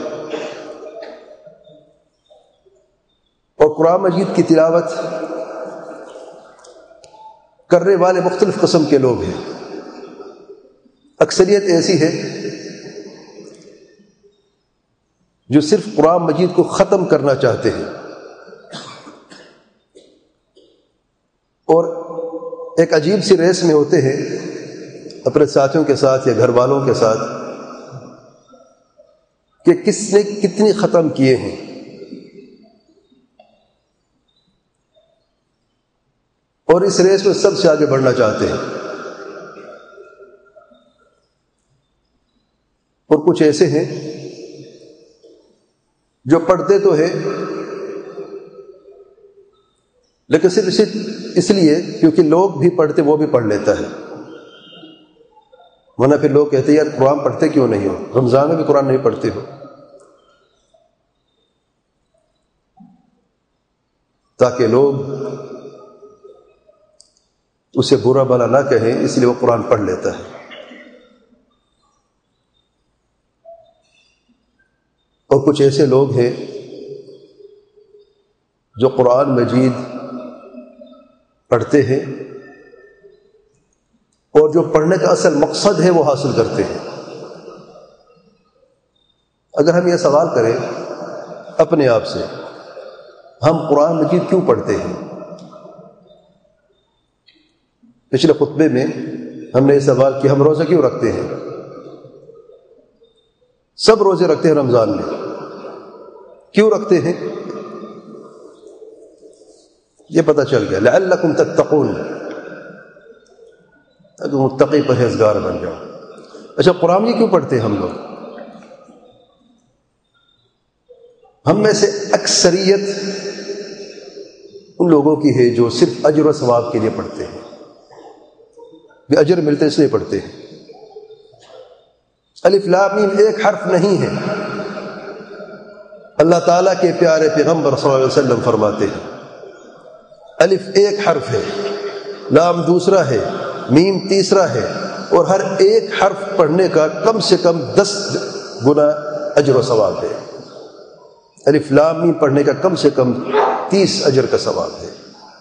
اور قرآن مجید کی تلاوت کرنے والے مختلف قسم کے لوگ ہیں۔ اکثریت ایسی ہے جو صرف قرآن مجید کو ختم کرنا چاہتے ہیں، اور ایک عجیب سی ریس میں ہوتے ہیں اپنے ساتھیوں کے ساتھ یا گھر والوں کے ساتھ کہ کس نے کتنی ختم کیے ہیں، اور اس ریس میں سب سے آگے بڑھنا چاہتے ہیں۔ اور کچھ ایسے ہیں جو پڑھتے تو ہیں لیکن صرف اس لیے کیونکہ لوگ بھی پڑھتے وہ بھی پڑھ لیتا ہے، ورنہ پھر لوگ کہتے ہیں یار قرآن پڑھتے کیوں نہیں ہو، رمضان میں بھی قرآن نہیں پڑھتے ہو، تاکہ لوگ اسے برا بھلا نہ کہیں، اس لیے وہ قرآن پڑھ لیتا ہے۔ اور کچھ ایسے لوگ ہیں جو قرآن مجید پڑھتے ہیں اور جو پڑھنے کا اصل مقصد ہے وہ حاصل کرتے ہیں۔ اگر ہم یہ سوال کریں اپنے آپ سے، ہم قرآن مجید کیوں پڑھتے ہیں؟ پچھلے خطبے میں ہم نے یہ سوال کیا ہم روزہ کیوں رکھتے ہیں؟ سب روزے رکھتے ہیں رمضان میں، کیوں رکھتے ہیں؟ یہ پتہ چل گیا، لعلکم تتقون، اگر متقی پرہیزگار بن جاؤ۔ اچھا قرآن یہ کیوں پڑھتے ہیں ہم لوگ؟ ہم میں سے اکثریت ان لوگوں کی ہے جو صرف اجر و ثواب کے لیے پڑھتے ہیں، کہ اجر ملتے اس لیے پڑھتے ہیں۔ الف لام میم ایک حرف نہیں ہے، اللہ تعالیٰ کے پیارے پیغمبر صلی اللہ علیہ وسلم فرماتے ہیں الف ایک حرف ہے، لام دوسرا ہے، میم تیسرا ہے، اور ہر ایک حرف پڑھنے کا کم سے کم دس گنا اجر و ثواب ہے۔ الف لام میم پڑھنے کا کم سے کم تیس اجر کا ثواب ہے۔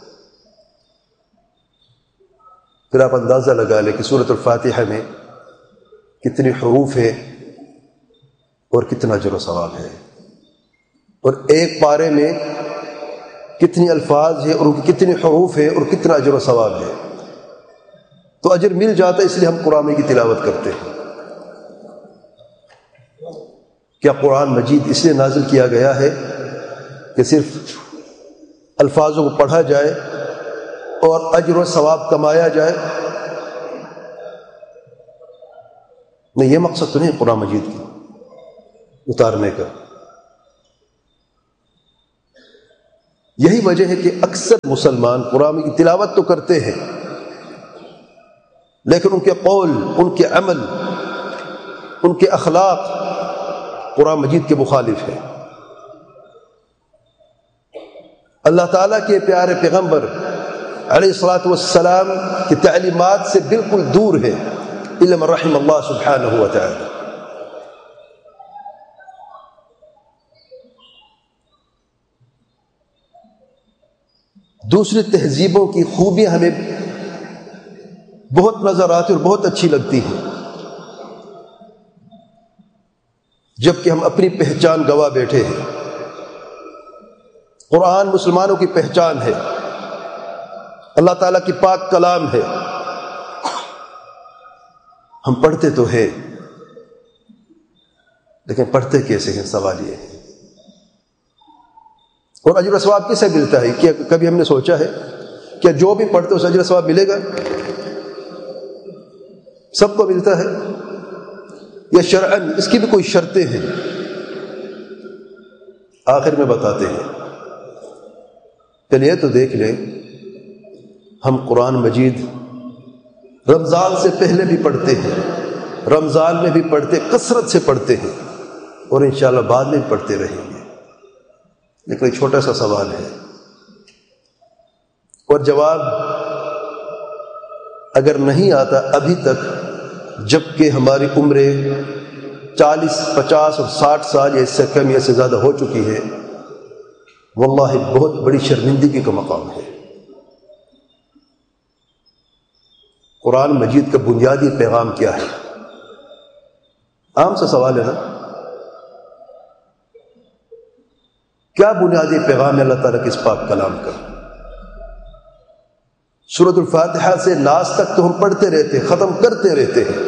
پھر آپ اندازہ لگا لیں کہ سورۃ الفاتحہ میں کتنے حروف ہیں اور کتنا اجر و ثواب ہے، اور ایک پارے میں کتنی الفاظ ہیں اور ان کی کتنے حروف ہیں اور کتنا اجر و ثواب ہے۔ تو اجر مل جاتا ہے، اس لیے ہم قرآن کی تلاوت کرتے ہیں۔ کیا قرآن مجید اس لیے نازل کیا گیا ہے کہ صرف الفاظوں کو پڑھا جائے اور اجر و ثواب کمایا جائے؟ نہیں، یہ مقصد تو نہیں قرآن مجید کی اتارنے کا۔ یہی وجہ ہے کہ اکثر مسلمان قرآن کی تلاوت تو کرتے ہیں لیکن ان کے قول، ان کے عمل، ان کے اخلاق قرآن مجید کے مخالف ہے۔ اللہ تعالیٰ کے پیارے پیغمبر علیہ الصلاۃ والسلام کی تعلیمات سے بالکل دور ہے، الا من رحم اللہ سبحانہ و تعالی۔ دوسری تہذیبوں کی خوبیاں ہمیں بہت نظر آتی اور بہت اچھی لگتی ہیں، جبکہ ہم اپنی پہچان گوا بیٹھے ہیں۔ قرآن مسلمانوں کی پہچان ہے، اللہ تعالیٰ کی پاک کلام ہے، ہم پڑھتے تو ہیں لیکن پڑھتے کیسے ہیں، سوال یہ ہے۔ اور اجر و ثواب کسے ملتا ہے؟ کیا کبھی ہم نے سوچا ہے کہ جو بھی پڑھتے اس اجر و ثواب ملے گا؟ سب کو ملتا ہے یا شرعاً اس کی بھی کوئی شرطیں ہیں؟ آخر میں بتاتے ہیں۔ چلیے تو دیکھ لیں، ہم قرآن مجید رمضان سے پہلے بھی پڑھتے ہیں، رمضان میں بھی پڑھتے، کثرت سے پڑھتے ہیں، اور انشاءاللہ بعد میں بھی پڑھتے رہیں گے۔ لیکن ایک چھوٹا سا سوال ہے اور جواب اگر نہیں آتا ابھی تک، جبکہ ہماری عمریں چالیس، پچاس اور ساٹھ سال یا اس سے کم یا سے زیادہ ہو چکی ہے، واللہ بہت بڑی شرمندگی کا مقام ہے۔ قرآن مجید کا بنیادی پیغام کیا ہے؟ عام سا سوال ہے نا، کیا بنیادی پیغام ہے اللہ تعالیٰ کے اس پاک کلام کا؟ سورۃ الفاتحہ سے ناس تک تو ہم پڑھتے رہتے ہیں، ختم کرتے رہتے ہیں،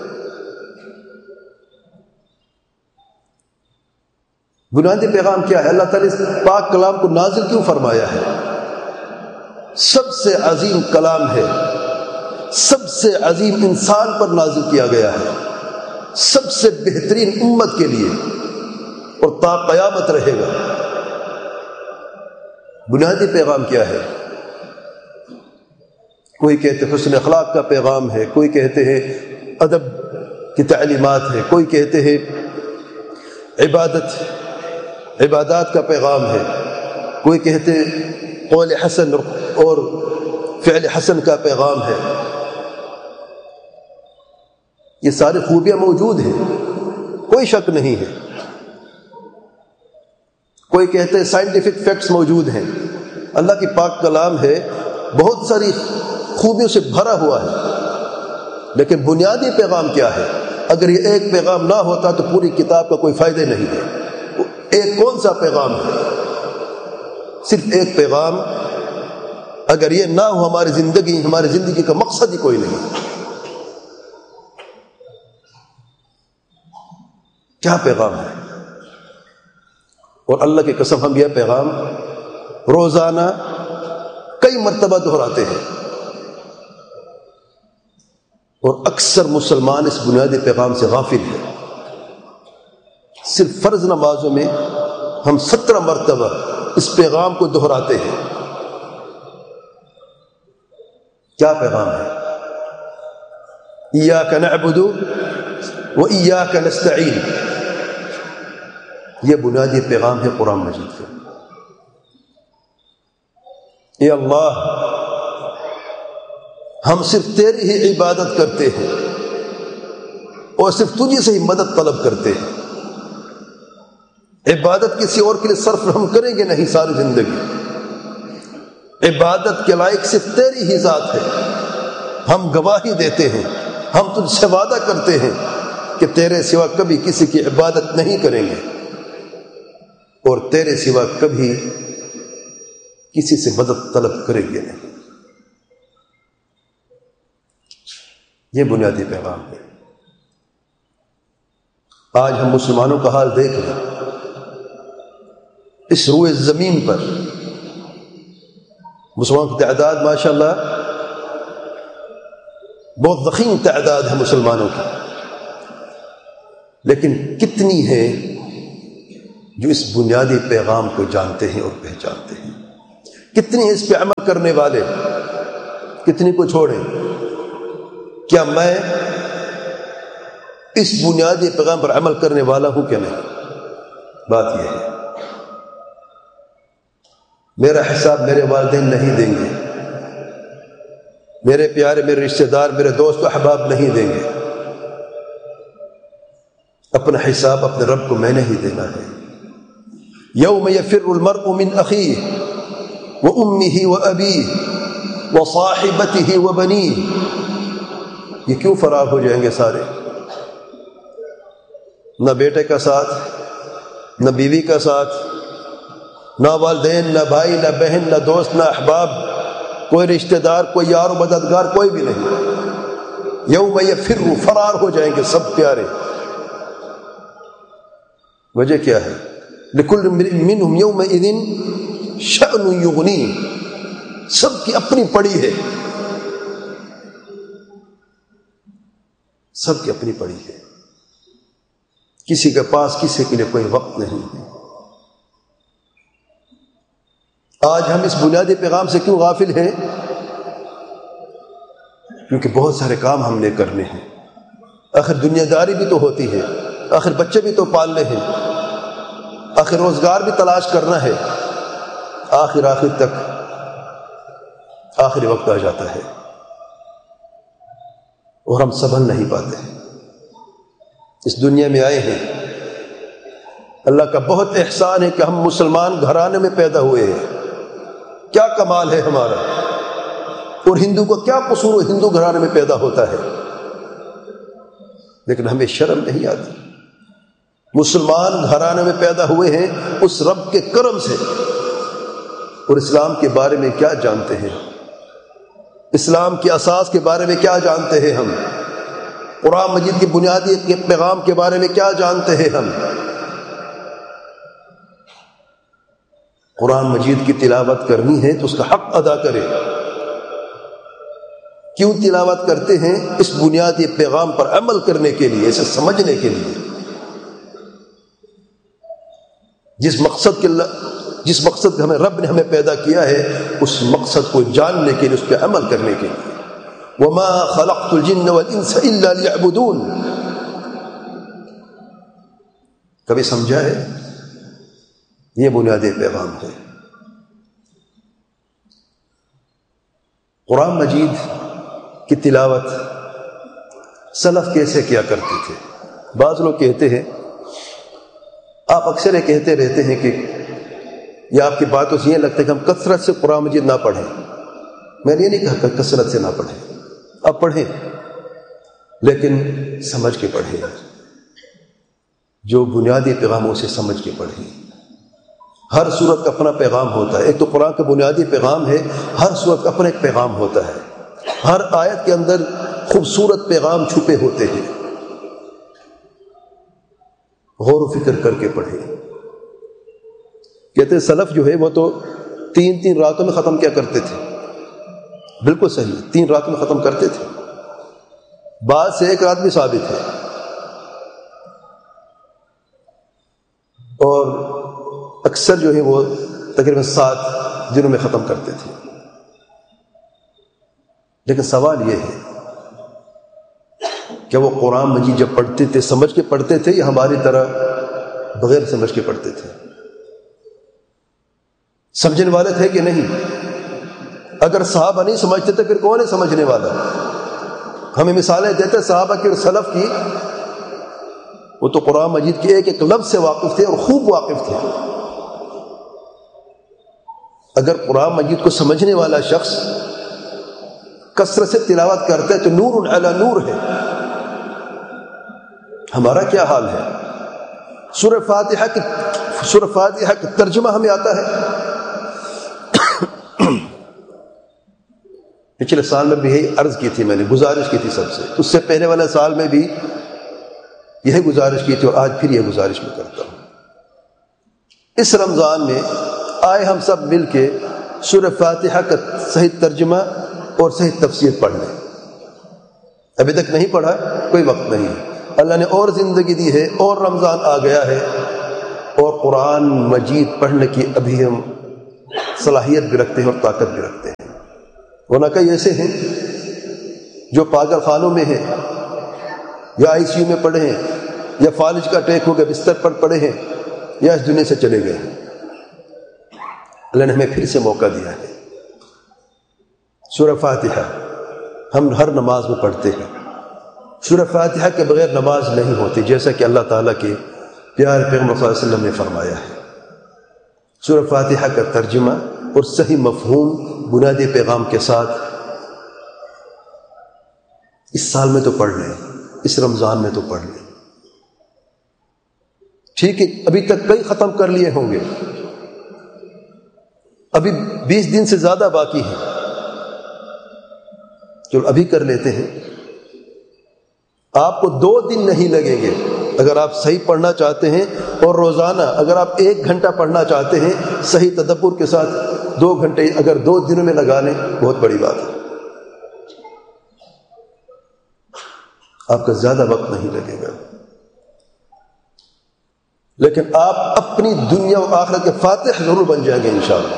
بنیادی پیغام کیا ہے؟ اللہ تعالیٰ نے اس پاک کلام کو نازل کیوں فرمایا ہے؟ سب سے عظیم کلام ہے، سب سے عظیم انسان پر نازل کیا گیا ہے، سب سے بہترین امت کے لیے، اور تا قیامت رہے گا۔ بنیادی پیغام کیا ہے؟ کوئی کہتے ہیں حسن اخلاق کا پیغام ہے، کوئی کہتے ہیں ادب کی تعلیمات ہے، کوئی کہتے ہیں عبادت عبادات کا پیغام ہے، کوئی کہتے ہیں قول حسن اور فعل حسن کا پیغام ہے۔ یہ ساری خوبیاں موجود ہیں، کوئی شک نہیں ہے۔ کوئی کہتے ہیں سائنٹیفک فیکٹس موجود ہیں، اللہ کی پاک کلام ہے، بہت ساری خوبیوں سے بھرا ہوا ہے، لیکن بنیادی پیغام کیا ہے؟ اگر یہ ایک پیغام نہ ہوتا تو پوری کتاب کا کوئی فائدہ نہیں ہے۔ ایک کون سا پیغام ہے؟ صرف ایک پیغام، اگر یہ نہ ہو ہماری زندگی ہماری زندگی کا مقصد ہی کوئی نہیں۔ کیا پیغام ہے؟ اور اللہ کی قسم ہم یہ پیغام روزانہ کئی مرتبہ دہراتے ہیں، اور اکثر مسلمان اس بنیادی پیغام سے غافل ہے۔ صرف فرض نمازوں میں ہم سترہ مرتبہ اس پیغام کو دہراتے ہیں۔ کیا پیغام ہے؟ ایاک نعبد و ایاک نستعین، یہ بنیادی پیغام ہے قرآن مجید کا۔ اے اللہ، ہم صرف تیری ہی عبادت کرتے ہیں اور صرف تجھے سے ہی مدد طلب کرتے ہیں، عبادت کسی اور کے لیے صرف ہم کریں گے نہیں ساری زندگی، عبادت کے لائق صرف تیری ہی ذات ہے۔ ہم گواہی دیتے ہیں، ہم تجھ سے وعدہ کرتے ہیں کہ تیرے سوا کبھی کسی کی عبادت نہیں کریں گے، اور تیرے سوا کبھی کسی سے مدد طلب کریں گے نہیں۔ یہ بنیادی پیغام ہے۔ آج ہم مسلمانوں کا حال دیکھ لیں، اس روئے زمین پر مسلمانوں کی تعداد ماشاءاللہ بہت ضخیم تعداد ہے مسلمانوں کی، لیکن کتنی ہے جو اس بنیادی پیغام کو جانتے ہیں اور پہچانتے ہیں؟ کتنی اس پہ عمل کرنے والے، کتنی کو چھوڑیں؟ کیا میں اس بنیادی پیغام پر عمل کرنے والا ہوں کہ نہیں؟ بات یہ ہے، میرا حساب میرے والدین نہیں دیں گے، میرے پیارے میرے رشتہ دار میرے دوست و احباب نہیں دیں گے، اپنا حساب اپنے رب کو میں نے ہی دینا ہے۔ یوم یفر المرء من اخیہ وامہ وابیہ وصاحبتہ وبنیہ، یہ کیوں فرار ہو جائیں گے سارے؟ نہ بیٹے کا ساتھ، نہ بیوی کا ساتھ، نہ والدین، نہ بھائی، نہ بہن، نہ دوست، نہ احباب، کوئی رشتہ دار، کوئی یار و مددگار، کوئی بھی نہیں۔ یوم یفر، فرار ہو جائیں گے سب پیارے۔ وجہ کیا ہے؟ لکل امرئ منہم یومئذ شأن یغنیہ، سب کی اپنی پڑی ہے، سب کی اپنی پڑی ہے، کسی کے پاس کسی کے لیے کوئی وقت نہیں ہے۔ آج ہم اس بنیادی پیغام سے کیوں غافل ہیں؟ کیونکہ بہت سارے کام ہم نے کرنے ہیں، آخر دنیا داری بھی تو ہوتی ہے، آخر بچے بھی تو پالنے ہیں، آخر روزگار بھی تلاش کرنا ہے، آخر آخر تک آخری وقت آ جاتا ہے اور ہم سنبھل نہیں پاتے۔ اس دنیا میں آئے ہیں، اللہ کا بہت احسان ہے کہ ہم مسلمان گھرانے میں پیدا ہوئے ہیں، کیا کمال ہے ہمارا، اور ہندو کو کیا قصور ہو ہندو گھرانے میں پیدا ہوتا ہے، لیکن ہمیں شرم نہیں آتی۔ مسلمان گھرانے میں پیدا ہوئے ہیں اس رب کے کرم سے، اور اسلام کے بارے میں کیا جانتے ہیں، اسلام کی اساس کے بارے میں کیا جانتے ہیں ہم، قرآن مجید کی بنیادی کے پیغام کے بارے میں کیا جانتے ہیں ہم۔ قرآن مجید کی تلاوت کرنی ہے تو اس کا حق ادا کرے۔ کیوں تلاوت کرتے ہیں؟ اس بنیادی پیغام پر عمل کرنے کے لیے، اسے سمجھنے کے لیے، جس مقصد کے اللہ جس مقصد ہمیں رب نے ہمیں پیدا کیا ہے، اس مقصد کو جاننے کے لیے، اس پہ عمل کرنے کے لیے۔ وما خلقت الجن والانس الا ليعبدون، کبھی سمجھا ہے؟ یہ بنیادی پیغام ہے۔ قرآن مجید کی تلاوت سلف کیسے کیا کرتے تھے؟ بعض لوگ کہتے ہیں، آپ اکثر یہ کہتے رہتے ہیں کہ یا آپ کی باتوں سے یہ لگتا ہے کہ ہم کثرت سے قرآن مجید نہ پڑھیں۔ میں نے یہ نہیں کہا کہ کثرت سے نہ پڑھیں، آپ پڑھیں لیکن سمجھ کے پڑھیں، جو بنیادی پیغاموں سے سمجھ کے پڑھیں۔ ہر سورت کا اپنا پیغام ہوتا ہے، ایک تو قرآن کا بنیادی پیغام ہے، ہر سورت کا اپنا ایک پیغام ہوتا ہے، ہر آیت کے اندر خوبصورت پیغام چھپے ہوتے ہیں۔ غور و فکر کر کے پڑھیں۔ کہتے ہیں سلف جو ہے وہ تو تین تین راتوں میں ختم کیا کرتے تھے، بالکل صحیح، تین راتوں میں ختم کرتے تھے، بعد سے ایک رات بھی ثابت ہے، اور اکثر جو ہے وہ تقریباً سات دنوں میں ختم کرتے تھے۔ لیکن سوال یہ ہے کہ وہ قرآن مجید جب پڑھتے تھے سمجھ کے پڑھتے تھے یا ہماری طرح بغیر سمجھ کے پڑھتے تھے؟ سمجھنے والے تھے کہ نہیں؟ اگر صحابہ نہیں سمجھتے تھے پھر کون ہے سمجھنے والا؟ ہمیں مثالیں دیتے صحابہ کی اور سلف کی، وہ تو قرآن مجید کے ایک ایک لفظ سے واقف تھے اور خوب واقف تھے۔ اگر قرآن مجید کو سمجھنے والا شخص کثرت سے تلاوت کرتا ہے تو نور علی نور ہے۔ ہمارا کیا حال ہے؟ سورہ فاتحہ کی سورہ فاتحہ کا ترجمہ ہمیں آتا ہے؟ پچھلے سال میں بھی یہی عرض کی تھی، میں نے گزارش کی تھی سب سے، اس سے پہلے والے سال میں بھی یہی گزارش کی تھی، اور آج پھر یہ گزارش میں کرتا ہوں۔ اس رمضان میں آئے ہم سب مل کے سورہ فاتحہ کا صحیح ترجمہ اور صحیح تفسیر پڑھ لیں۔ ابھی تک نہیں پڑھا، کوئی وقت نہیں، اللہ نے اور زندگی دی ہے، اور رمضان آ گیا ہے، اور قرآن مجید پڑھنے کی ابھی ہم صلاحیت بھی رکھتے ہیں اور طاقت بھی رکھتے ہیں. ورنہ کئی ایسے ہیں جو پاگل خانوں میں ہیں یا آئی سی یو میں پڑے ہیں یا فالج کا اٹیک ہو گیا بستر پر پڑے ہیں یا اس دنیا سے چلے گئے ہیں. اللہ نے ہمیں پھر سے موقع دیا ہے. سورہ فاتحہ ہم ہر نماز میں پڑھتے ہیں. سورہ فاتحہ کے بغیر نماز نہیں ہوتی، جیسا کہ اللہ تعالیٰ کے پیارے پیغمبر صلی اللہ علیہ وسلم نے فرمایا ہے. سورہ فاتحہ کا ترجمہ اور صحیح مفہوم بنیادی پیغام کے ساتھ اس سال میں تو پڑھ لیں، اس رمضان میں تو پڑھ لیں. ٹھیک ہے، ابھی تک کئی ختم کر لیے ہوں گے، ابھی بیس دن سے زیادہ باقی ہیں، چلو ابھی کر لیتے ہیں. آپ کو دو دن نہیں لگیں گے اگر آپ صحیح پڑھنا چاہتے ہیں، اور روزانہ اگر آپ ایک گھنٹہ پڑھنا چاہتے ہیں صحیح تدبر کے ساتھ، دو گھنٹے اگر دو دنوں میں لگا لیں بہت بڑی بات ہے. آپ کا زیادہ وقت نہیں لگے گا، لیکن آپ اپنی دنیا و آخرت کے فاتح ضرور بن جائیں گے انشاءاللہ.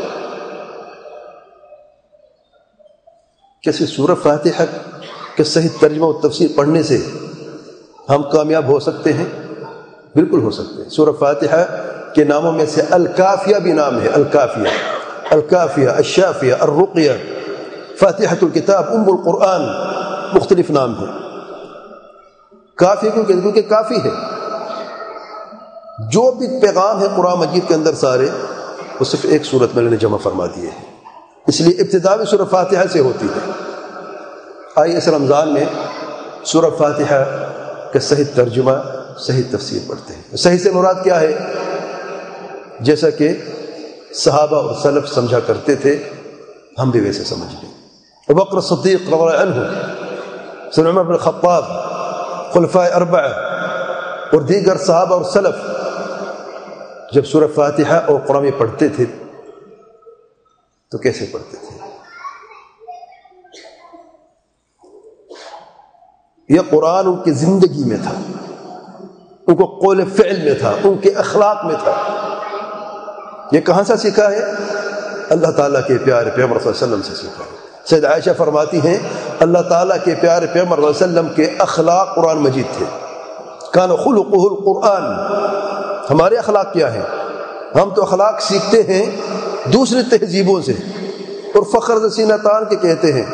کیسے سورہ فاتحہ کے صحیح ترجمہ و تفسیر پڑھنے سے ہم کامیاب ہو سکتے ہیں؟ بالکل ہو سکتے ہیں. سورہ فاتحہ کے ناموں میں سے الکافیہ بھی نام ہے. الکافیہ، الکافیہ، الشافیہ، الرقیہ، فاتحۃ الکتاب، ام القرآن، مختلف نام ہیں. کافی کیوں کہتے ہیں؟ کیونکہ کافی ہے. جو بھی پیغام ہے قرآن مجید کے اندر سارے وہ صرف ایک صورت میں اللہ نے جمع فرما دیے ہیں. اس لیے ابتدا بھی سورہ فاتحہ سے ہوتی ہے. آئیے اس رمضان میں سورہ فاتحہ کا صحیح ترجمہ، صحیح تفسیر پڑھتے ہیں. صحیح سے مراد کیا ہے؟ جیسا کہ صحابہ اور سلف سمجھا کرتے تھے ہم بھی ویسے سمجھ لیں. ابو بکر صدیق رضی اللہ عنہ، سیدنا عمر بن الخطاب، خلفائے اربعہ اور دیگر صحابہ اور سلف جب سورہ فاتحہ اور قرآن میں پڑھتے تھے تو کیسے پڑھتے تھے؟ یہ قرآن ان کی زندگی میں تھا، ان کو قول فعل میں تھا، ان کے اخلاق میں تھا. یہ کہاں سے سیکھا ہے؟ اللہ تعالیٰ کے پیارے پیغمبر صلی اللہ علیہ وسلم سے سیکھا ہے. سید عائشہ فرماتی ہیں اللہ تعالیٰ کے پیارے پیغمبر صلی اللہ علیہ وسلم کے اخلاق قرآن مجید تھے. کان خلقہ القرآن. ہمارے اخلاق کیا ہیں؟ ہم تو اخلاق سیکھتے ہیں دوسری تہذیبوں سے اور فخر سے سینہ تان کے کہتے ہیں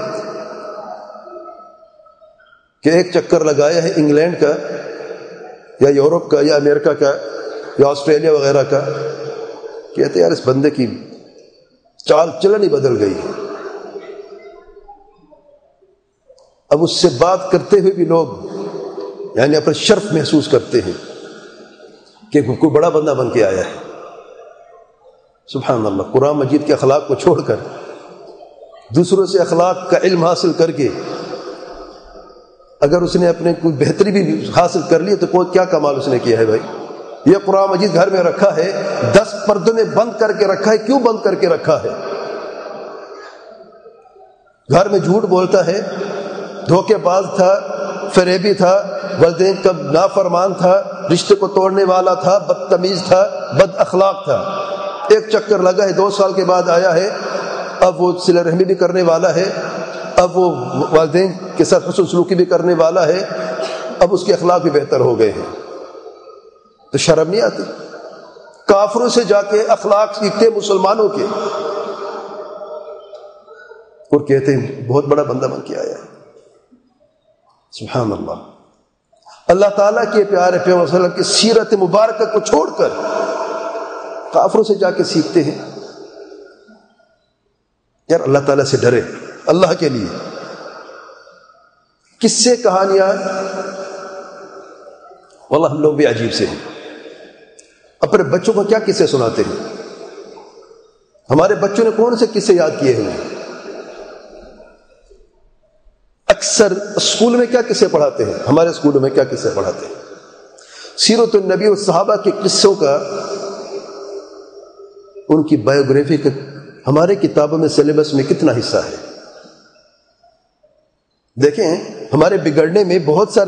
کہ ایک چکر لگایا ہے انگلینڈ کا یا یورپ کا یا امریکہ کا یا آسٹریلیا وغیرہ کا، کہتے ہیں یار اس بندے کی چال چلن ہی بدل گئی ہے. اب اس سے بات کرتے ہوئے بھی لوگ یعنی اپنا شرف محسوس کرتے ہیں کہ کوئی بڑا بندہ بن کے آیا ہے. سبحان اللہ. قرآن مجید کے اخلاق کو چھوڑ کر دوسروں سے اخلاق کا علم حاصل کر کے اگر اس نے اپنے کوئی بہتری بھی حاصل کر لی تو کوئی کیا کمال اس نے کیا ہے بھائی. یہ قرآن مجید گھر میں رکھا ہے، دس پردوں میں بند کر کے رکھا ہے. کیوں بند کر کے رکھا ہے؟ گھر میں جھوٹ بولتا ہے، دھوکے باز تھا، فریبی تھا، والدین کا نافرمان تھا، رشتے کو توڑنے والا تھا، بدتمیز تھا، بد اخلاق تھا. ایک چکر لگا ہے، دو سال کے بعد آیا ہے، اب وہ صلہ رحمی بھی کرنے والا ہے، اب وہ والدین کے ساتھ حسن سلوکی بھی کرنے والا ہے، اب اس کے اخلاق بھی بہتر ہو گئے ہیں. تو شرم نہیں آتی؟ کافروں سے جا کے اخلاق سیکھتے مسلمانوں کے اور کہتے ہیں بہت بڑا بندہ بن کے آیا ہے. سبحان اللہ. اللہ تعالیٰ کے پیارے پیغمبر صلی اللہ علیہ وسلم کی سیرت مبارکہ کو چھوڑ کر کافروں سے جا کے سیکھتے ہیں. یار اللہ تعالیٰ سے ڈرے، اللہ کے لیے. کس سے کہانیاں؟ واللہ ہم لوگ بھی عجیب سے ہیں. اپنے بچوں کو کیا قصے سناتے ہیں؟ ہمارے بچوں نے کون سے قصے یاد کیے ہوئے ہیں؟ اکثر اسکول میں کیا قصے پڑھاتے ہیں؟ ہمارے اسکولوں میں کیا قصے پڑھاتے ہیں؟ سیرت النبی اور صحابہ کے قصوں کا، ان کی بایوگرافی کا ہمارے کتابوں میں سلیبس میں کتنا حصہ ہے؟ دیکھیں ہمارے بگڑنے میں بہت سارے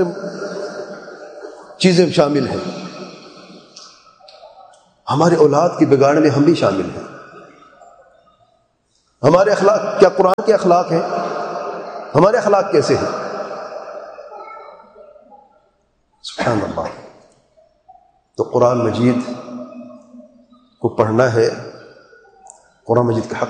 چیزیں شامل ہیں. ہمارے اولاد کی بگاڑنے میں ہم بھی شامل ہیں. ہمارے اخلاق کیا قرآن کے اخلاق ہیں؟ ہمارے اخلاق کیسے ہیں؟ سبحان اللہ. تو قرآن مجید کو پڑھنا ہے، قرآن مجید کا حق